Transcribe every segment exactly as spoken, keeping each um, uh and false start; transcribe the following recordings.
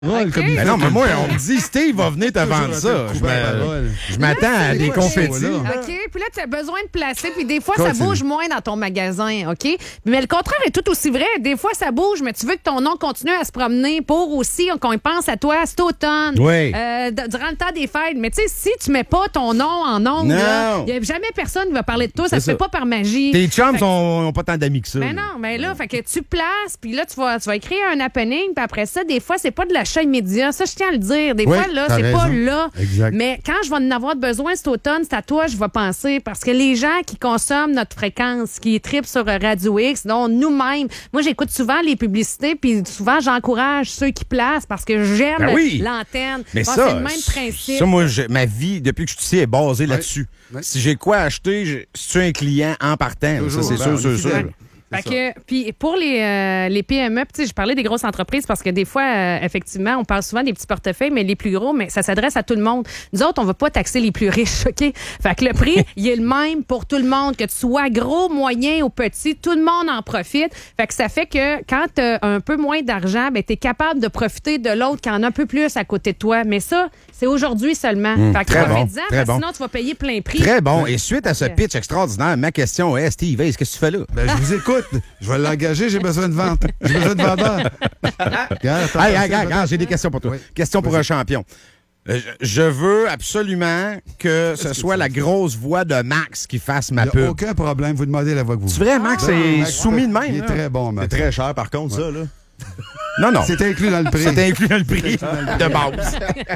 Okay. Comme ben non, mais moi, on me dit, Steve va venir te vendre ça. Je, me, je m'attends à des confettis. OK, puis là, tu as besoin de placer, puis des fois, Continue. ça bouge moins dans ton magasin, OK? Mais le contraire est tout aussi vrai. Des fois, ça bouge, mais tu veux que ton nom continue à se promener pour aussi qu'on pense à toi cet automne, oui. euh, durant le temps des fêtes. Mais tu sais, si tu mets pas ton nom en ongle, il n'y a jamais personne qui va parler de toi. Ça se fait pas par magie. Tes chums n'ont pas tant d'amis que ça. Mais non, mais là, fait que tu places, puis là, tu vas, tu vas écrire un happening, puis après ça, des fois, c'est pas de l'achat immédiat. Ça, je tiens à le dire. Des oui, fois, là, c'est raison. pas là. Exact. Mais quand je vais en avoir besoin cet automne, c'est à toi je vais penser. Parce que les gens qui consomment notre fréquence, qui tripent sur Radio X, dont nous-mêmes, moi, j'écoute souvent les publicités, puis souvent, j'encourage ceux qui placent parce que j'aime ben oui. l'antenne. Mais bon, ça, c'est le même principe. Ça, moi, je, ma vie, depuis que je suis ici, est basée oui. là-dessus. Oui. Si j'ai quoi acheter, je suis un client en partant. Toujours. Ça, c'est Ben, sûr, c'est sûr. Fait que, puis pour les, euh, les P M E, puis je parlais des grosses entreprises parce que des fois, euh, effectivement, on parle souvent des petits portefeuilles, mais les plus gros, mais ça s'adresse à tout le monde. Nous autres, on veut pas taxer les plus riches, OK? Fait que le prix, il est le même pour tout le monde, que tu sois gros, moyen ou petit, tout le monde en profite. Fait que ça fait que quand tu as un peu moins d'argent, ben tu es capable de profiter de l'autre qui en a un peu plus à côté de toi. Mais ça, c'est aujourd'hui seulement. Mmh, fait que très bon, profite-en, très parce que bon. sinon tu vas payer plein prix. Très bon. Et suite à ce pitch extraordinaire, ma question est, Steve, qu'est-ce que tu fais là? Ben, je vous écoute. Je vais l'engager, j'ai besoin de vente. J'ai besoin de vendeur. Regarde, hey, hey, regarde, j'ai des questions pour toi. Oui. Question pour un champion. Euh, je veux absolument que ce soit la grosse voix de Max qui fasse ma Il n'y pub. a aucun problème. Vous demandez la voix que vous voulez. C'est vrai, Max, c'est Max, soumis de même. Il est là. très bon, Max. C'est très cher, par contre, ouais. ça, là. Non, non. C'est inclus dans le prix. C'est inclus dans le prix de base.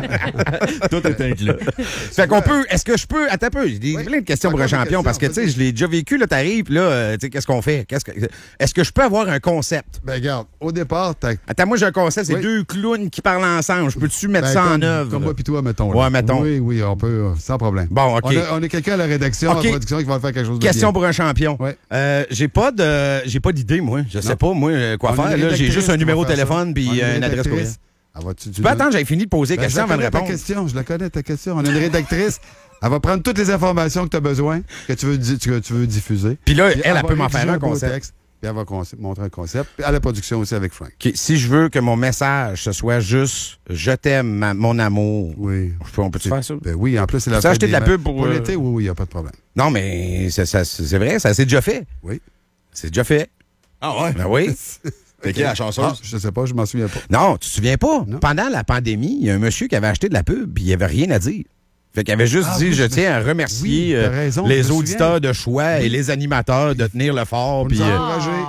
Tout est inclus. Fait qu'on peut. Est-ce que je peux. Attends un peu. J'ai oui. plein de questions pour un champion parce que, tu sais, je l'ai déjà vécu, là, t'arrives, là, euh, tu sais, qu'est-ce qu'on fait? Qu'est-ce que, est-ce que je peux avoir un concept? Ben, regarde, au départ, t'as. Attends, moi, j'ai un concept, c'est oui. deux clowns qui parlent ensemble. Je peux-tu mettre ben, ça comme, en œuvre? Comme moi pis toi, mettons. Là. Ouais, mettons. Oui, oui, on peut, sans problème. Bon, OK. On a, on a quelqu'un à la rédaction, okay. à la production qui va faire quelque chose de Question bien. pour un champion. Ouais. Euh, j'ai pas de, j'ai pas d'idée, moi. Je sais non. pas, moi, quoi on faire. Là, j'ai juste un numéro de téléphone puis une adresse courriel. Ah, tu, tu peux attendre, j'avais fini de poser la ben, question avant de répondre. Ta question, je la connais, ta question. On a une rédactrice. Elle va prendre toutes les informations que tu as besoin, que tu veux, que tu veux diffuser. Puis là, puis elle, elle, elle peut m'en faire un concept. Texte, puis elle va concept, montrer un concept. Puis à la production aussi avec Frank. Okay. Si je veux que mon message, ce soit juste « Je t'aime, ma, mon amour », oui. on peut-tu faire ça? Ben oui, en plus, c'est la fête acheter de la pub pour... Pour l'été, oui, oui, il n'y a pas de problème. Non, mais c'est, ça, c'est vrai, ça s'est déjà fait. Oui. C'est déjà fait. Ah ouais? Ben oui. C'est qui la chanson? Ah, je sais pas, je m'en souviens pas. Non, tu te souviens pas? Non. Pendant la pandémie, il y a un monsieur qui avait acheté de la pub, puis il avait rien à dire. Fait qu'il avait juste ah, dit, oui, je mais... tiens à remercier oui, euh, raison, les auditeurs de choix oui. et les animateurs de tenir le fort. Puis euh,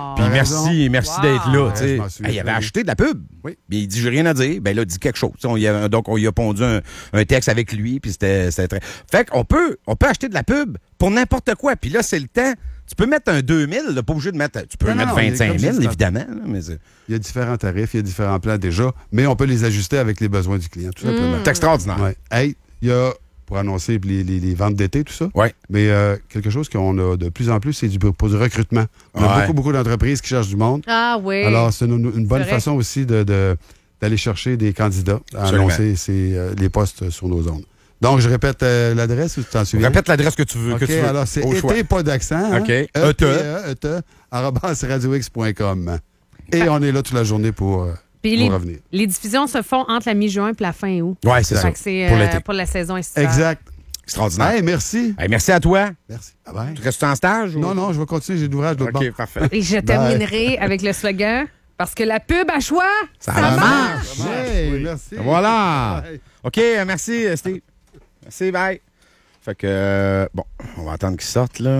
merci, merci wow. d'être là. Ouais, hey, il avait acheté de la pub. Oui. Puis il dit, j'ai rien à dire. Ben là, il dit quelque chose. On y a, donc, on lui a pondu un, un texte avec lui, puis c'était, c'était très... Fait qu'on peut, on peut acheter de la pub pour n'importe quoi. Puis là, c'est le temps... Tu peux mettre un deux mille, là, pas obligé de mettre... Tu peux non, mettre non, vingt-cinq mille, évidemment. Là, mais c'est... Il y a différents tarifs, il y a différents plans déjà, mais on peut les ajuster avec les besoins du client, tout mmh. simplement. C'est extraordinaire. Ouais. Hey, il y a, pour annoncer les, les, les ventes d'été, tout ça, ouais. mais euh, quelque chose qu'on a de plus en plus, c'est du, pour du recrutement. On a ouais. beaucoup, beaucoup d'entreprises qui cherchent du monde. Ah oui. Alors, c'est une, une bonne façon aussi de, de, d'aller chercher des candidats à Absolument. annoncer ces, euh, les postes sur nos zones. Donc, je répète euh, l'adresse ou tu t'en souviens? Répète l'adresse que tu veux. OK, que tu veux, alors c'est été, pas d'accent. OK. E T E, E T E, arobase radio x point com. Et on est là toute la journée pour, euh, pour les, revenir. Les diffusions se font entre la mi-juin et la fin août. Oui, c'est ça. C'est pour euh, l'été. Pour la saison estivale. Exact. Extraordinaire. Hey, merci. Hey, merci à toi. Merci. Ah ben. Tu restes en stage? Ou... Non, non, je vais continuer. J'ai de l'ouvrage de l'autre OK, bord. parfait. Et je terminerai avec le slogan. Parce que la pub à choix, ça, ça marche. marche. Ça marche. Hey, oui. Merci. Voilà. Hey. OK, merci, Steve. Merci, bye. Fait que, euh, bon, on va attendre qu'il sorte, là.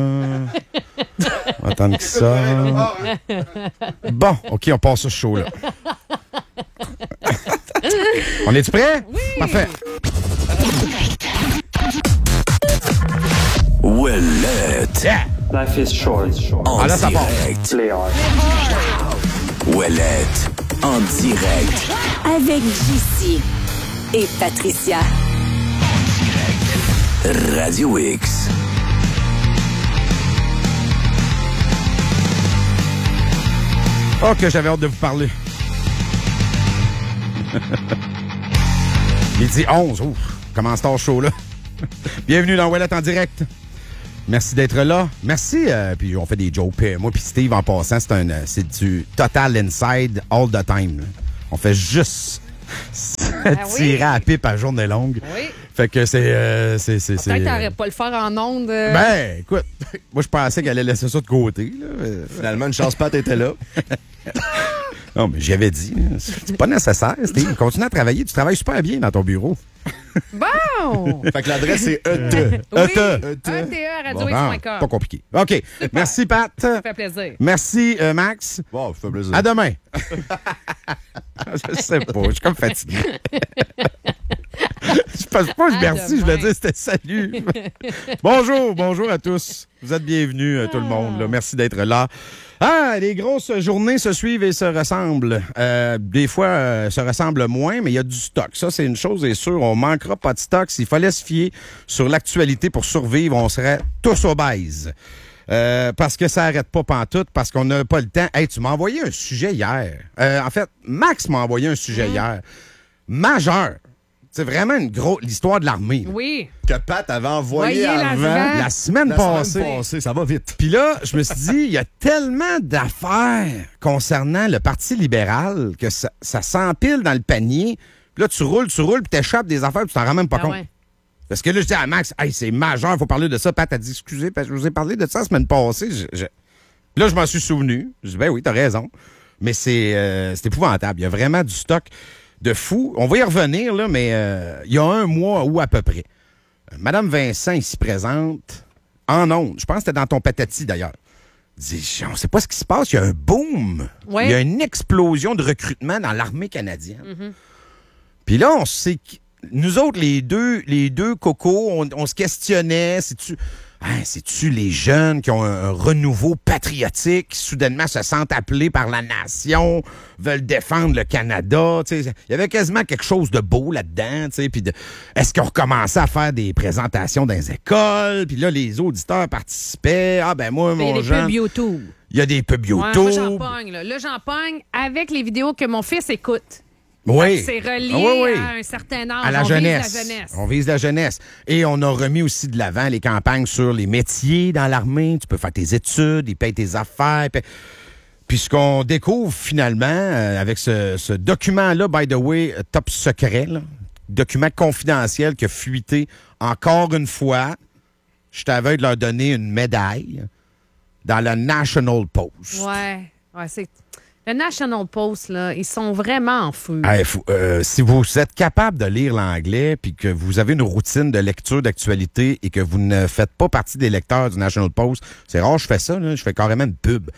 On va attendre qu'il sorte. Bon, OK, on passe ce show-là. On est-tu prêt? Oui. Parfait. Ouellette. Yeah. Life is short. En ah, là, ça direct. Play hard. Ouellette. En direct. Avec J C et Patricia. Radio X. Oh, que j'avais hâte de vous parler. Midi onze, ouf, commence ton show, là. Bienvenue dans Ouellette en direct. Merci d'être là. Merci, euh, puis on fait des jokes. Moi puis Steve, en passant, c'est, un, c'est du total inside all the time. Là. On fait juste Ah oui. tirer à la pipe à journée longue. Oui. Fait que c'est... Euh, c'est, c'est, c'est Peut-être euh, t'aurais pas le faire en ondes. Euh... Ben, écoute, moi, je pensais qu'elle allait laisser ça de côté. Là. Finalement, une chance Pat était là. Non, mais j'avais dit, là, c'est pas nécessaire, Steve. Continue à travailler. Tu travailles super bien dans ton bureau. Bon! Fait que l'adresse, c'est E T. Oui, E T. E T A radio Bon, X point com. pas compliqué. OK. Merci, Pat. Ça fait plaisir. Merci, euh, Max. Bon, ça fait plaisir. À demain. Je sais pas, je suis comme fatigué. Je pense pas que À merci, je demain. voulais dire c'était salut. Bonjour, bonjour à tous. Vous êtes bienvenus, euh, tout le monde. là. Merci d'être là. Ah, les grosses journées se suivent et se ressemblent. Euh, des fois, euh, se ressemblent moins, mais il y a du stock. Ça, c'est une chose est sûre. On manquera pas de stock. S'il fallait se fier sur l'actualité pour survivre, on serait tous obèses. Euh, parce que ça arrête pas pantoute, parce qu'on n'a pas le temps. Hey, tu m'as envoyé un sujet hier. Euh, en fait, Max m'a envoyé un sujet hier. Majeur. C'est vraiment une grosse... L'histoire de l'armée. là. Oui. Que Pat avait envoyé Voyez avant. l'avant. La semaine La passée. semaine passée, ça va vite. Puis là, je me suis dit, il y a tellement d'affaires concernant le Parti libéral que ça, ça s'empile dans le panier. Puis là, tu roules, tu roules, puis t'échappes des affaires, puis tu t'en rends même pas Ah compte. ouais. Parce que là, je dis à Max, hey, c'est majeur, il faut parler de ça. Pat a dit, excusez, parce que je vous ai parlé de ça la semaine passée. Je- je- Là, je m'en suis souvenu. Je dis, ben oui, t'as raison. Mais c'est euh, c'est épouvantable. Il y a vraiment du stock de fou. On va y revenir, là, mais euh, il y a un mois ou à peu près. Euh, Madame Vincent, ici présente, en ondes. Je pense que c'était dans ton patati, d'ailleurs. Dit, on ne sait pas ce qui se passe. Il y a un boom. Ouais. Il y a une explosion de recrutement dans l'armée canadienne. Puis là, on sait... que- Nous autres, les deux, les deux cocos, on, on se questionnait. C'est-tu... Hein, c'est-tu les jeunes qui ont un, un renouveau patriotique, qui soudainement se sentent appelés par la nation, veulent défendre le Canada? Tu sais, il y avait quasiment quelque chose de beau là-dedans. Tu sais, puis de, est-ce qu'on recommençait à faire des présentations dans les écoles? Puis là, les auditeurs participaient. Ah ben moi, Il y a mon des jeune... pubs YouTube. Il y a des pubs Ouais, YouTube. moi, j'en pogne. Là, Là, j'en pogne avec les vidéos que mon fils écoute. Oui. C'est relié Ah oui, oui. à un certain âge. À la On vise jeunesse. la jeunesse. On vise la jeunesse. Et on a remis aussi de l'avant les campagnes sur les métiers dans l'armée. Tu peux faire tes études, ils payent tes affaires. Puis, puis ce qu'on découvre finalement euh, avec ce, ce document-là, by the way, euh, top secret, là, document confidentiel qui a fuité encore une fois. Je t'avais de leur donner une médaille dans le National Post. Ouais. Ouais, c'est... Le National Post, là, ils sont vraiment en feu. Hey, faut- euh, si vous êtes capable de lire l'anglais puis que vous avez une routine de lecture d'actualité et que vous ne faites pas partie des lecteurs du National Post, c'est rare, je fais ça, là, je fais carrément une pub.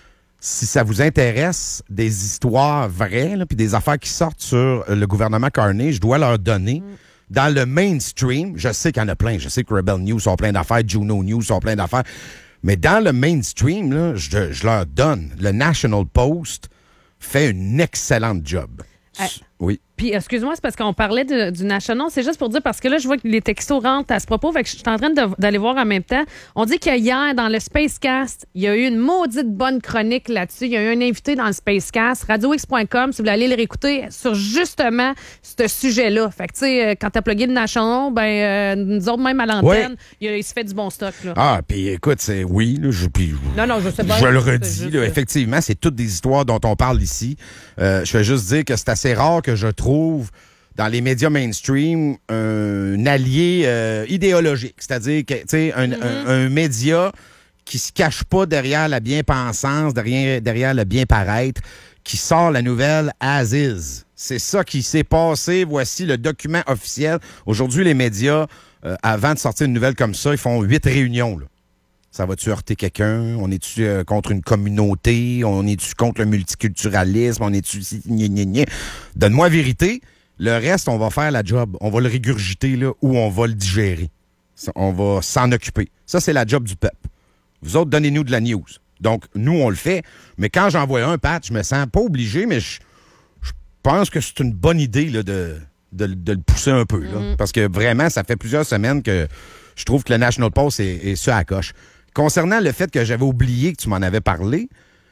Si ça vous intéresse des histoires vraies là, puis des affaires qui sortent sur le gouvernement Carney, je dois leur donner dans le mainstream. Je sais qu'il y en a plein. Je sais que Rebel News sont plein d'affaires, Juno News sont plein d'affaires. Mais dans le mainstream, là, je, je leur donne. Le National Post fait une excellente job. Euh, Oui. Puis, excuse-moi, c'est parce qu'on parlait de- du National. C'est juste pour dire, parce que là, je vois que les textos rentrent à ce propos. Fait que je suis en train de- d'aller voir en même temps. On dit que hier, dans le Spacecast, il y a eu une maudite bonne chronique là-dessus. Il y a eu un invité dans le Spacecast, radio x point com, si vous voulez aller le réécouter, sur justement ce sujet-là. Fait que, tu sais, euh, quand t'as plugué le National, ben, euh, nous autres, même à l'antenne, Ouais. il, il se fait du bon stock, là. Ah, puis écoute, c'est oui, là, je, puis, Non, non, je sais pas. je le C'est redis, juste, là, euh, effectivement, c'est toutes des histoires dont on parle ici. Euh, je vais juste dire que c'est assez rare que je trouve dans les médias mainstream un allié euh, idéologique, c'est-à-dire que, tu sais, un, un- un média qui se cache pas derrière la bien-pensance, derrière, derrière le bien-paraître, qui sort la nouvelle as is. C'est ça qui s'est passé. Voici le document officiel. Aujourd'hui, les médias, euh, avant de sortir une nouvelle comme ça, ils font huit réunions, là. Ça va-tu heurter quelqu'un? On est-tu euh, contre une communauté? On est-tu contre le multiculturalisme? On est-tu... gna, gna, gna? Donne-moi la vérité. Le reste, on va faire la job. On va le régurgiter là, ou on va le digérer. Ça, on va s'en occuper. Ça, c'est la job du peuple. Vous autres, donnez-nous de la news. Donc, nous, on le fait. Mais quand j'envoie un patch, je me sens pas obligé, mais je, je pense que c'est une bonne idée là, de, de, de le pousser un peu. Là. Parce que vraiment, ça fait plusieurs semaines que je trouve que le National Post est, est sur à la coche. Concernant le fait que j'avais oublié que tu m'en avais parlé,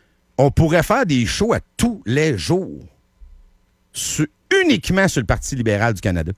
on pourrait faire des shows à tous les jours. Sur- uniquement sur le Parti libéral du Canada.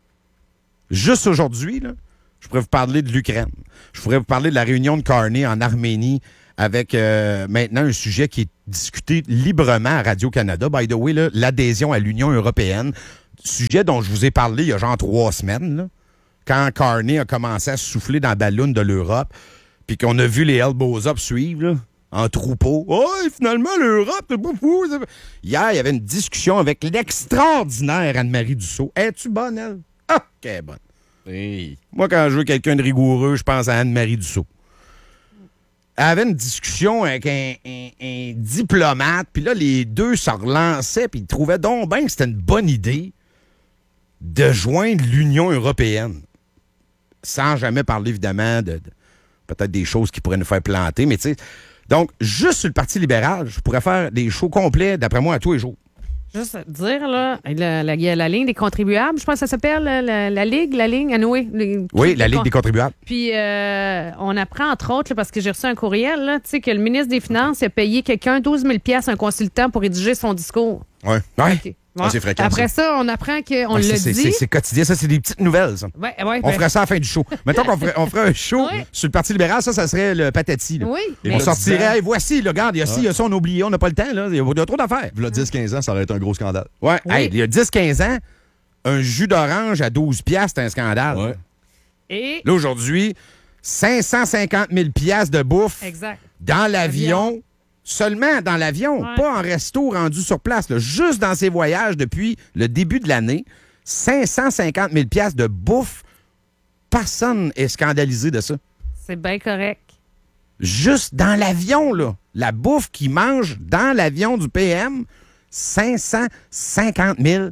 Juste aujourd'hui, là, je pourrais vous parler de l'Ukraine. Je pourrais vous parler de la réunion de Carney en Arménie avec euh, maintenant un sujet qui est discuté librement à Radio-Canada. By the way, là, l'adhésion à l'Union européenne, sujet dont je vous ai parlé il y a genre trois semaines, là, quand Carney a commencé à souffler dans la balloune de l'Europe, puis qu'on a vu les elbows up suivre, là, en troupeau. Oh, et finalement, l'Europe, c'est pas fou. Hier, il y avait une discussion avec l'extraordinaire Anne-Marie Dussault. Es-tu bonne, elle? Ah, qu'elle est bonne. Hey. Moi, quand je veux quelqu'un de rigoureux, je pense à Anne-Marie Dussault. Elle avait une discussion avec un, un, un diplomate, puis là, les deux se relançaient, puis ils trouvaient donc bien que c'était une bonne idée de joindre l'Union européenne. Sans jamais parler, évidemment, de, de peut-être des choses qui pourraient nous faire planter, mais tu sais. Donc, juste sur le Parti libéral, je pourrais faire des shows complets, d'après moi, à tous les jours. Juste dire, là, la, la, la ligne des contribuables, je pense que ça s'appelle, la, la, la Ligue, la ligne, anyway, les, oui, la Ligue con... des contribuables. Puis, euh, on apprend, entre autres, là, parce que j'ai reçu un courriel, là, tu sais, que le ministre des Finances a payé quelqu'un douze mille dollars un consultant pour rédiger son discours. Oui. Ouais. Okay. Bon. Ah, c'est fréquent. Après ça. ça, on apprend qu'on ouais, l'a c'est, dit. C'est, c'est quotidien, ça, c'est des petites nouvelles, ça. Ouais, ouais, on ben... ferait ça à la fin du show. Mettons qu'on ferait, on ferait un show ouais. sur le Parti libéral, ça, ça serait le patati. Là. Oui. Et on sortirait, hey, voici, là, regarde, il y a ci, il y a ça, on a oublié, on n'a pas le temps, là. Il y a trop d'affaires. Il y a dix quinze ans, ça aurait été un gros scandale. Ouais, oui. hey, il y a dix quinze ans, un jus d'orange à douze piastres, c'est un scandale. Ouais. Et... Là, aujourd'hui, cinq cent cinquante mille piastres de bouffe exact. dans l'avion. Avion. Seulement dans l'avion, ouais. pas en resto rendu sur place. Là. Juste dans ses voyages depuis le début de l'année, cinq cent cinquante mille piastres de bouffe. Personne n'est scandalisé de ça. C'est bien correct. Juste dans l'avion, là. La bouffe qu'il mange dans l'avion du P M, cinq cent cinquante mille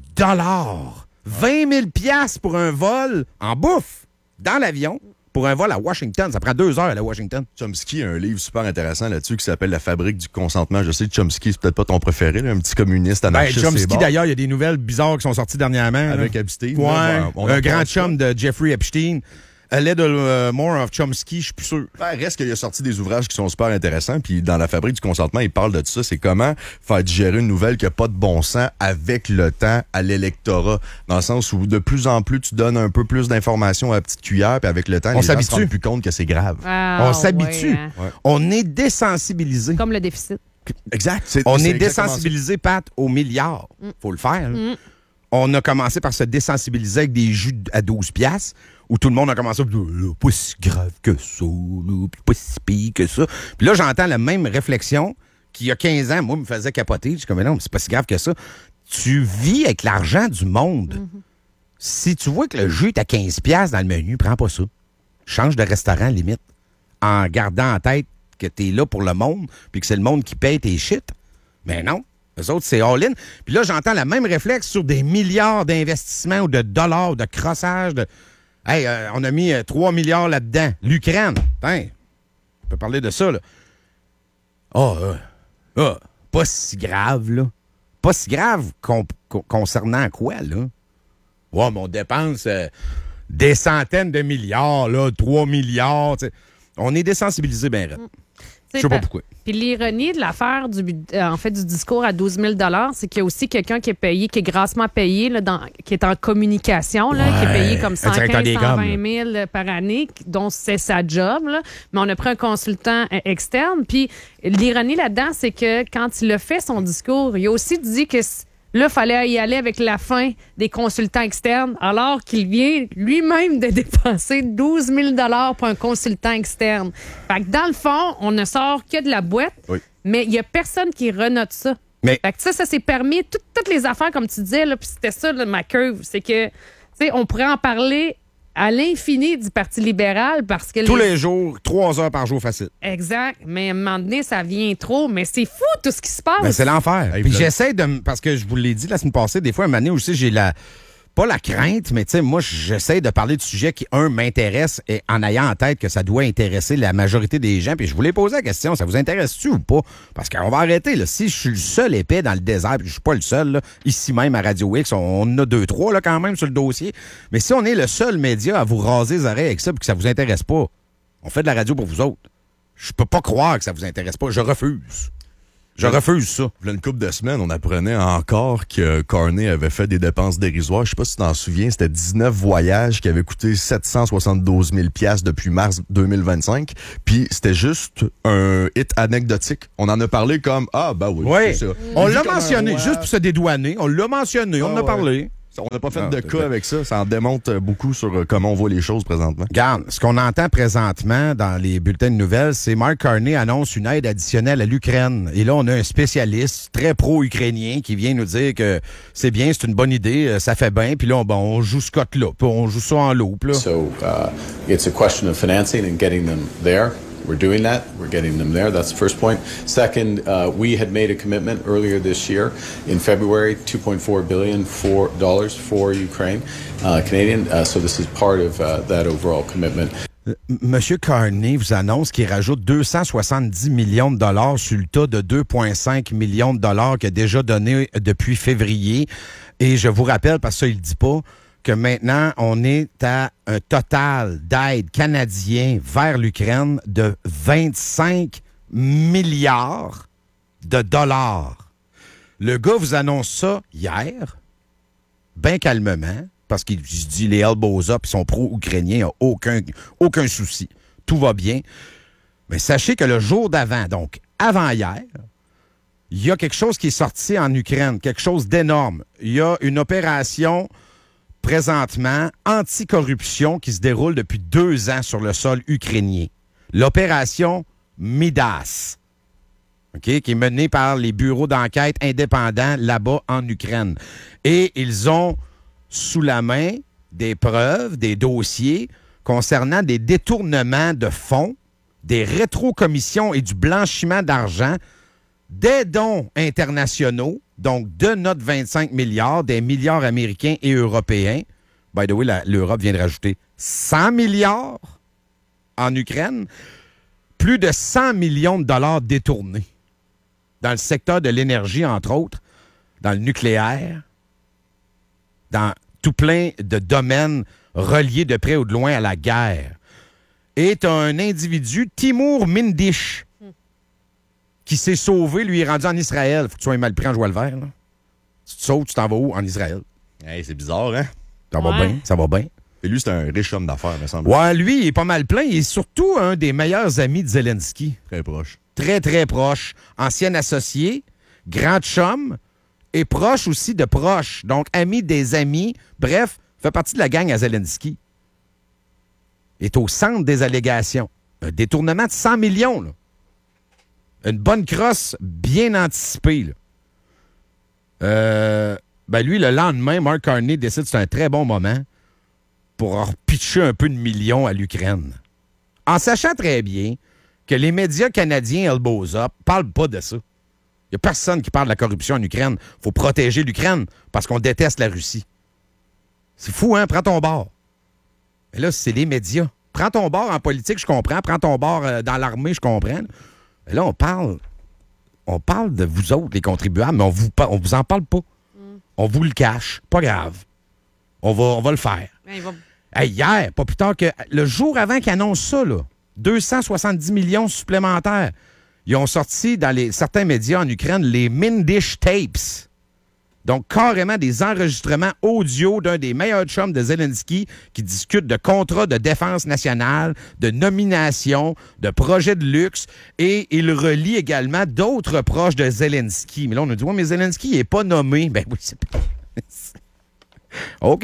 dollars. vingt mille piastres pour un vol en bouffe dans l'avion. Pour un vol à Washington, ça prend deux heures à la Washington. Chomsky a un livre super intéressant là-dessus qui s'appelle La fabrique du consentement. Je sais que Chomsky, c'est peut-être pas ton préféré, là, un petit communiste anarchiste. Ben, Chomsky, d'ailleurs, il y a des nouvelles bizarres qui sont sorties dernièrement. Avec là. Epstein. Ouais, là, on un grand chum de Jeffrey Epstein. A Little uh, More of Chomsky, je suis plus sûr. Ben, reste qu'il a sorti des ouvrages qui sont super intéressants. Puis dans La fabrique du consentement, il parle de ça. C'est comment faire digérer une nouvelle qui n'a pas de bon sens avec le temps à l'électorat. Dans le sens où de plus en plus, tu donnes un peu plus d'informations à la petite cuillère. Puis avec le temps, on les gens se s'habitue. rendent plus compte que c'est grave. Ah, on s'habitue. Ouais, hein. Ouais. On est désensibilisé. Comme le déficit. Exact. C'est, On c'est est désensibilisé, Pat, aux milliards. Mm. Faut le faire. Mm. On a commencé par se désensibiliser avec des jus à douze piastres, où tout le monde a commencé à dire « pas si grave que ça, là, pas si pire que ça ». Puis là, j'entends la même réflexion qui, il y a quinze ans, moi, me faisait capoter. Je suis comme « non, c'est pas si grave que ça ». Tu vis avec l'argent du monde. Mm-hmm. Si tu vois que le jus est à quinze piastres dans le menu, prends pas ça. Change de restaurant, limite, en gardant en tête que t'es là pour le monde, puis que c'est le monde qui paye tes shit. Mais non. Eux autres, c'est all-in. Puis là, j'entends la même réflexe sur des milliards d'investissements ou de dollars, de crossage. De... Hey, euh, on a mis euh, trois milliards là-dedans. L'Ukraine. Hein, on peut parler de ça, là. Ah, oh, euh, oh, pas si grave, là. Pas si grave con- con- concernant quoi, là? Ouais, mais on dépense euh, des centaines de milliards, là, trois milliards. T'sais. On est désensibilisé, ben raide. Je sais pas pourquoi. Puis l'ironie de l'affaire du, euh, en fait, du discours à douze mille dollars, c'est qu'il y a aussi quelqu'un qui est payé, qui est grassement payé, là, dans, qui est en communication, là, ouais, qui est payé comme cent quinze, cent vingt com, mille par année, dont c'est sa job. Là. Mais on a pris un consultant euh, externe. Puis l'ironie là-dedans, c'est que quand il a fait son discours, il a aussi dit que là, il fallait y aller avec la fin des consultants externes, alors qu'il vient lui-même de dépenser douze mille dollars pour un consultant externe. Fait que dans le fond, on ne sort que de la boîte, oui. mais il n'y a personne qui renote ça. Mais... Fait que ça, ça s'est permis, tout, toutes les affaires, comme tu disais, là, puis c'était ça, là, ma curve, c'est que, tu sais, on pourrait en parler à l'infini du Parti libéral parce que... Tous les... les jours, trois heures par jour facile. Exact. Mais à un moment donné, ça vient trop. Mais c'est fou tout ce qui se passe. Ben, c'est l'enfer. Hey, Puis là... j'essaie de... Parce que je vous l'ai dit la semaine passée, des fois, à un moment donné aussi, j'ai la... Pas la crainte, mais tu sais, moi, j'essaie de parler de sujets qui, un, m'intéressent et en ayant en tête que ça doit intéresser la majorité des gens. Puis je voulais poser la question, ça vous intéresse-tu ou pas? Parce qu'on va arrêter, là. Si je suis le seul épais dans le désert, puis je suis pas le seul, là, ici même à Radio X, on, on en a deux, trois, là, quand même, sur le dossier. Mais si on est le seul média à vous raser les oreilles avec ça puis que ça vous intéresse pas, on fait de la radio pour vous autres. Je peux pas croire que ça vous intéresse pas. Je refuse. Je refuse ça. Il y a une couple de semaines, on apprenait encore que Carney avait fait des dépenses dérisoires. Je sais pas si tu t'en souviens, c'était dix-neuf voyages qui avaient coûté sept cent soixante-douze mille dollars depuis mars deux mille vingt-cinq. Puis c'était juste un hit anecdotique. On en a parlé comme, ah, ben oui, Oui, c'est ça. on Vu l'a comme un mentionné, roi. juste pour se dédouaner. On l'a mentionné, on Ah en a ouais. parlé. On n'a pas fait Ah, de c'est cas vrai. avec ça. Ça en démontre beaucoup sur euh, comment on voit les choses présentement. Regarde, ce qu'on entend présentement dans les bulletins de nouvelles, c'est Mark Carney annonce une aide additionnelle à l'Ukraine. Et là, on a un spécialiste très pro-ukrainien qui vient nous dire que c'est bien, c'est une bonne idée, euh, ça fait bien. Puis là, on, bon, on joue ce cote-là, puis on joue ça en loupe. Là. So uh, it's a question of financing and getting them there. We're doing that. We're getting them there. That's the first point. Second, uh, we had made a commitment earlier this year in February, two point four billion dollars for Ukraine, uh, Canadian. Uh, so this is part of uh, that overall commitment. Euh, Monsieur Carney vous annonce qu'il rajoute deux cent soixante-dix millions de dollars sur le tas de deux virgule cinq millions de dollars qu'il a déjà donné depuis février. Et je vous rappelle, parce que ça, il ne dit pas, que maintenant, on est à un total d'aide canadien vers l'Ukraine de vingt-cinq milliards de dollars. Le gars vous annonce ça hier, bien calmement, parce qu'il se dit les elbows up, ils sont pro-ukrainiens, il n'y a aucun, aucun souci. Tout va bien. Mais sachez que le jour d'avant, donc avant-hier, il y a quelque chose qui est sorti en Ukraine, quelque chose d'énorme. Il y a une opération présentement anticorruption qui se déroule depuis deux ans sur le sol ukrainien. L'opération Midas, okay, qui est menée par les bureaux d'enquête indépendants là-bas en Ukraine. Et ils ont sous la main des preuves, des dossiers concernant des détournements de fonds, des rétrocommissions et du blanchiment d'argent, des dons internationaux, donc de notre vingt-cinq milliards, des milliards américains et européens. By the way, la, l'Europe vient de rajouter cent milliards en Ukraine. Plus de cent millions de dollars détournés dans le secteur de l'énergie, entre autres, dans le nucléaire, dans tout plein de domaines reliés de près ou de loin à la guerre. Et tu as un individu, Timur Mindish, qui s'est sauvé, lui, est rendu en Israël. Faut que tu sois mal pris en joie le vert, là. Tu te sautes, tu t'en vas où? En Israël. Hey, c'est bizarre, hein? Ça va Ouais. bien, ça va bien. Et lui, c'est un riche homme d'affaires, me semble. Ouais, lui, il est pas mal plein. Il est surtout un des meilleurs amis de Zelensky. Très proche. Très, très proche. Ancien associé, grand chum, et proche aussi de proche. Donc, ami des amis. Bref, fait partie de la gang à Zelensky. Est au centre des allégations. Un détournement de cent millions, là. Une bonne crosse bien anticipée, là. Euh, ben lui, le lendemain, Mark Carney décide que c'est un très bon moment pour repitcher un peu de millions à l'Ukraine. En sachant très bien que les médias canadiens elbows up parlent pas de ça. Il n'y a personne qui parle de la corruption en Ukraine. Il faut protéger l'Ukraine parce qu'on déteste la Russie. C'est fou, hein? Prends ton bord. Mais là, c'est les médias. Prends ton bord en politique, je comprends. Prends ton bord euh, dans l'armée, je comprends. Mais là, on parle... On parle de vous autres, les contribuables, mais on vous, on vous en parle pas. Mm. On vous le cache. Pas grave. On va, on va le faire. Il va... Hey, hier, pas plus tard que le jour avant qu'ils annoncent ça, là, deux cent soixante-dix millions supplémentaires. Ils ont sorti dans les, certains médias en Ukraine les Mindish Tapes. Donc, carrément des enregistrements audio d'un des meilleurs chums de Zelensky qui discute de contrats de défense nationale, de nomination, de projets de luxe. Et il relie également d'autres proches de Zelensky. Mais là, on nous dit, ouais, mais Zelensky n'est pas nommé. Ben oui, c'est pas... OK.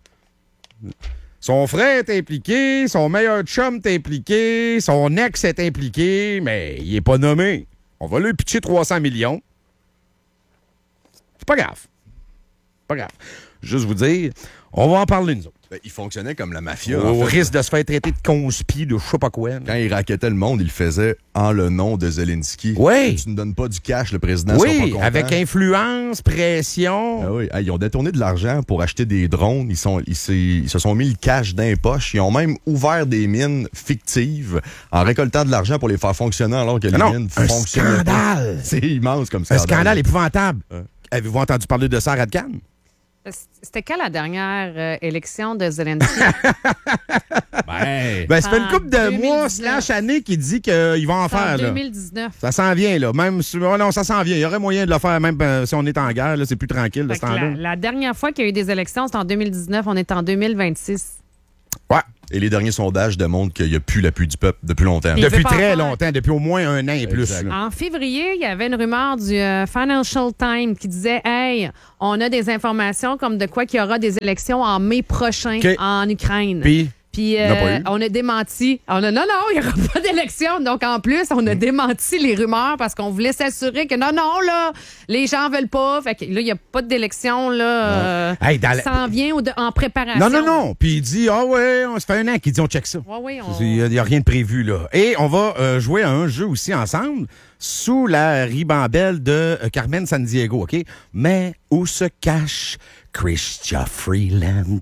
Son frère est impliqué, son meilleur chum est impliqué, son ex est impliqué, mais il n'est pas nommé. On va lui pitcher trois cents millions. C'est pas grave. Pas grave. Juste vous dire, on va en parler, nous autres. Ben, il fonctionnait comme la mafia. Au en fait. risque de se faire traiter de conspi, de je sais pas quoi. Quand il raquettait le monde, il le faisait en le nom de Zelensky. Oui. Si tu ne donnes pas du cash, le président sera pas Oui, content. avec influence, pression. Ah oui. Ah, ils ont détourné de l'argent pour acheter des drones. Ils, sont, ils, s'est- ils se sont mis le cash dans les poches. Ils ont même ouvert des mines fictives en récoltant de l'argent pour les faire fonctionner alors que les non, mines un fonctionnaient pas. scandale. C'est immense comme Un scandale. scandale épouvantable. Ouais. Avez-vous entendu parler de ça à Radcan? C'était quand la dernière euh, élection de Zelensky? Ben, hey. Ben, ça fait une couple de deux mille mois dix-neuf. slash année qui dit qu'il va en C'est en faire. Là. deux mille dix-neuf. Ça s'en vient, là. Même si, oh non, ça s'en vient. Il y aurait moyen de le faire, même euh, si on est en guerre. Là, c'est plus tranquille de Fait ce que temps-là. la, la dernière fois qu'il y a eu des élections, c'était en deux mille dix-neuf. On est en deux mille vingt-six. Ouais. Et les derniers sondages démontrent qu'il n'y a plus l'appui du peuple depuis longtemps. Il Depuis veut pas très en faire. longtemps, depuis au moins un an et plus. Exact. là. En février, il y avait une rumeur du euh, Financial Times qui disait « Hey, on a des informations comme de quoi qu'il y aura des élections en mai prochain OK. en Ukraine. » Puis, Puis Il n'y en a pas euh, eu. on a démenti. On a non, non, il n'y aura pas d'élection. Donc, en plus, on a démenti les rumeurs parce qu'on voulait s'assurer que non, non, là, les gens veulent pas. Fait que là, il n'y a pas d'élection, là. Euh, Hey, dans la- s'en vient ou de- en préparation. non, non, non. Puis il dit, ah ouais, on- ça fait un an qu'il dit, on check ça. Ouais, oui, on... Il n'y a, rien de prévu, là. Et on va euh, jouer à un jeu aussi ensemble, sous la ribambelle de euh, Carmen Sandiego, OK? Mais où se cache Chrystia Freeland?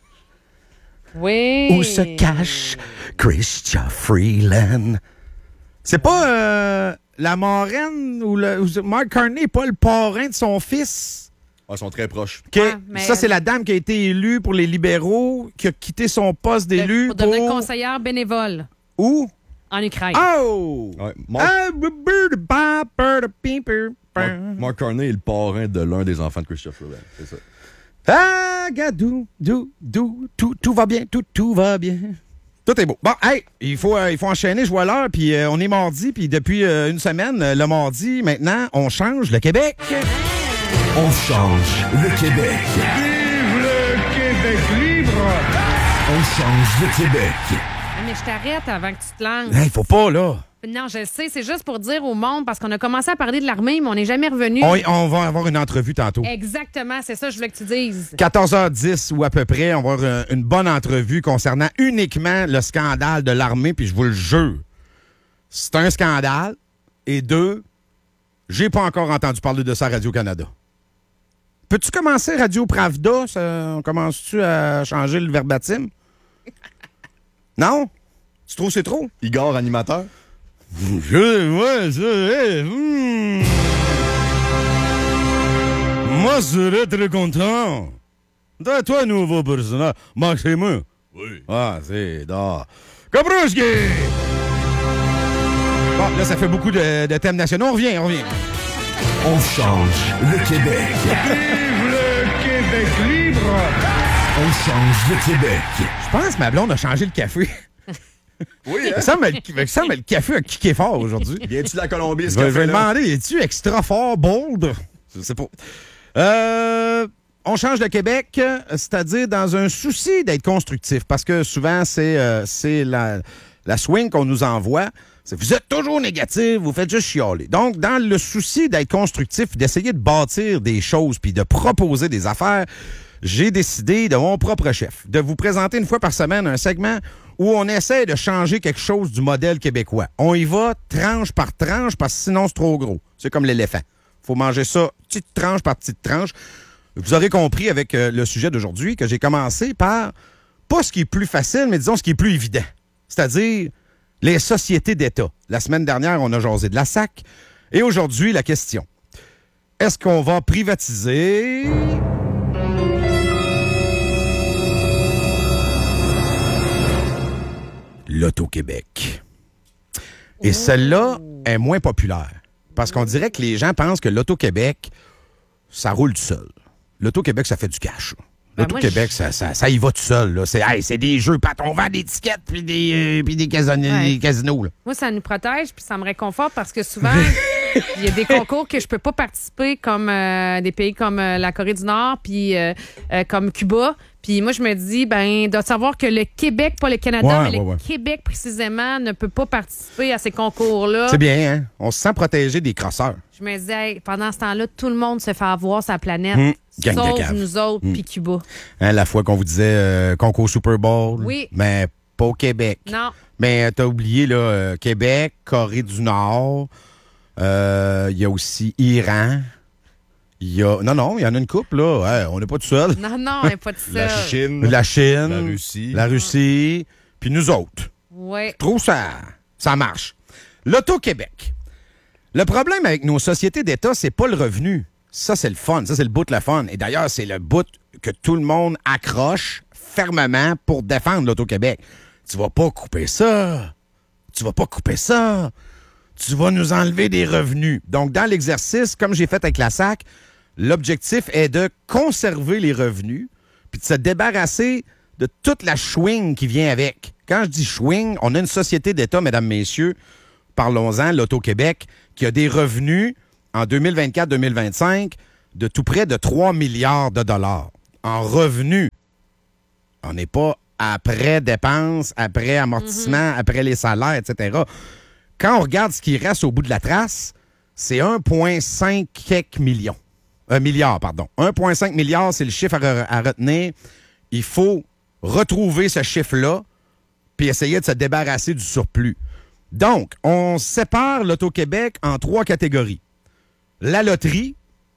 Oui. Où se cache Chrystia Freeland? C'est pas euh, la marraine ou le. ou Mark Carney n'est pas le parrain de son fils? Ah, ils sont très proches. OK? Ouais, mais- Ça, c'est la dame qui a été élue pour les libéraux, qui a quitté son poste d'élu Pour devenir pour... conseillère bénévole Où? en Ukraine. Oh! Ouais, Mark, Ah, bird, ba, bird, pimper, Mark, Mark Carney est le parrain de l'un des enfants de Chrystia Freeland. C'est ça. Ah, gadou, dou, dou, tout, tout va bien, tout, tout va bien. Tout est beau. Bon, hey, il faut, euh, il faut enchaîner, je vois l'heure, puis euh, on est mardi, puis depuis euh, une semaine, euh, le mardi, maintenant, on change le Québec. On change le Québec. Vive le Québec libre! On change le Québec. Ah, mais je t'arrête avant que tu te lances. Hey, faut pas, là. Non, je le sais, c'est juste pour dire au monde, parce qu'on a commencé à parler de l'armée, mais on n'est jamais revenu. On, on va avoir une entrevue tantôt. Exactement, c'est ça que je voulais que tu dises. quatorze heures dix ou à peu près, on va avoir euh, une bonne entrevue concernant uniquement le scandale de l'armée, puis je vous le jure, c'est un scandale. Et deux, j'ai pas encore entendu parler de ça à Radio-Canada. Peux-tu commencer Radio Pravda? Ça, on commence-tu à changer le verbatim? Non? Tu trouves que c'est trop? Igor, animateur? Je, ouais, je, hey, hmm. Moi, je serais très content. De toi, nouveau personnage. Maxime. Oui. Ah, c'est d'or. Kabruski! Bon, là, ça fait beaucoup de, de thèmes nationaux. On revient, on revient. On change le Québec. Vive le Québec libre! On change le Québec. Je pense que ma blonde a changé le café. Oui, Il me semble que le, il me semble que le café a kické fort aujourd'hui. Viens-tu de la Colombie, Je ce vais, je vais café-là? demander, es-tu extra fort, bold? Je sais pas. Euh, on change de Québec, euh, c'est-à-dire dans un souci d'être constructif, parce que souvent, c'est euh, c'est la, la swing qu'on nous envoie. C'est, vous êtes toujours négatif, vous faites juste chialer. Donc, dans le souci d'être constructif, d'essayer de bâtir des choses puis de proposer des affaires, j'ai décidé de mon propre chef de vous présenter une fois par semaine un segment où on essaie de changer quelque chose du modèle québécois. On y va tranche par tranche parce que sinon c'est trop gros. C'est comme l'éléphant. Faut manger ça petite tranche par petite tranche. Vous aurez compris avec euh, le sujet d'aujourd'hui que j'ai commencé par pas ce qui est plus facile, mais disons ce qui est plus évident. C'est-à-dire les sociétés d'État. La semaine dernière, on a jasé de la S A C. Et aujourd'hui, la question. Est-ce qu'on va privatiser... l'Auto-Québec? Et celle-là est moins populaire. Parce qu'on dirait que les gens pensent que l'Auto-Québec, ça roule tout seul. L'Auto-Québec, ça fait du cash. là. Ben, L'Auto-Québec, moi, ça, ça, ça y va tout seul. Là. C'est, hey, c'est des jeux, pat, on vend des tickets puis des, euh, puis des, casino- Ouais. des casinos. Là. Moi, ça nous protège, puis ça me réconforte parce que souvent, il y a des concours que je peux pas participer, comme euh, des pays comme euh, la Corée du Nord, puis euh, euh, comme Cuba. Puis moi, je me dis, ben, de savoir que le Québec, pas le Canada, Ouais, mais ouais, le ouais. Québec précisément, ne peut pas participer à ces concours-là. C'est bien, hein? On se sent protégé des crosseurs. Je me dis, hey, pendant ce temps-là, tout le monde se fait avoir sa planète, Hum, gang de sauf caves. nous autres, puis Cuba. Hein, la fois qu'on vous disait euh, concours Super Bowl. Oui. Mais pas au Québec. Non. Mais euh, t'as oublié, là, euh, Québec, Corée du Nord. euh, Il y a aussi Iran. Il y a... Non, non, il y en a une couple, là. Ouais, on n'est pas tout seul. Non, non, elle n'est pas de ça. La Chine. La Chine. La Russie. La Russie. Puis nous autres. Oui. Je trouve ça, ça marche. L'Auto-Québec. Le problème avec nos sociétés d'État, c'est pas le revenu. Ça, c'est le fun. Ça, c'est le bout de la fun. Et d'ailleurs, c'est le bout que tout le monde accroche fermement pour défendre l'Auto-Québec. tu vas pas couper ça. Tu vas pas couper ça. Tu vas nous enlever des revenus. Donc, dans l'exercice, comme j'ai fait avec la S A C, l'objectif est de conserver les revenus puis de se débarrasser de toute la chewing qui vient avec. Quand je dis chewing, on a une société d'État, mesdames, messieurs, parlons-en, l'Auto-Québec, qui a des revenus en deux mille vingt-quatre deux mille vingt-cinq de tout près de trois milliards de dollars. En revenus. On n'est pas après dépenses, après amortissement, mm-hmm. après les salaires, et cetera. Quand on regarde ce qui reste au bout de la trace, c'est un virgule cinq quelques millions. Un milliard, pardon. un virgule cinq milliard, c'est le chiffre à, re- à retenir. Il faut retrouver ce chiffre-là puis essayer de se débarrasser du surplus. Donc, on sépare l'Auto-Québec en trois catégories. La loterie,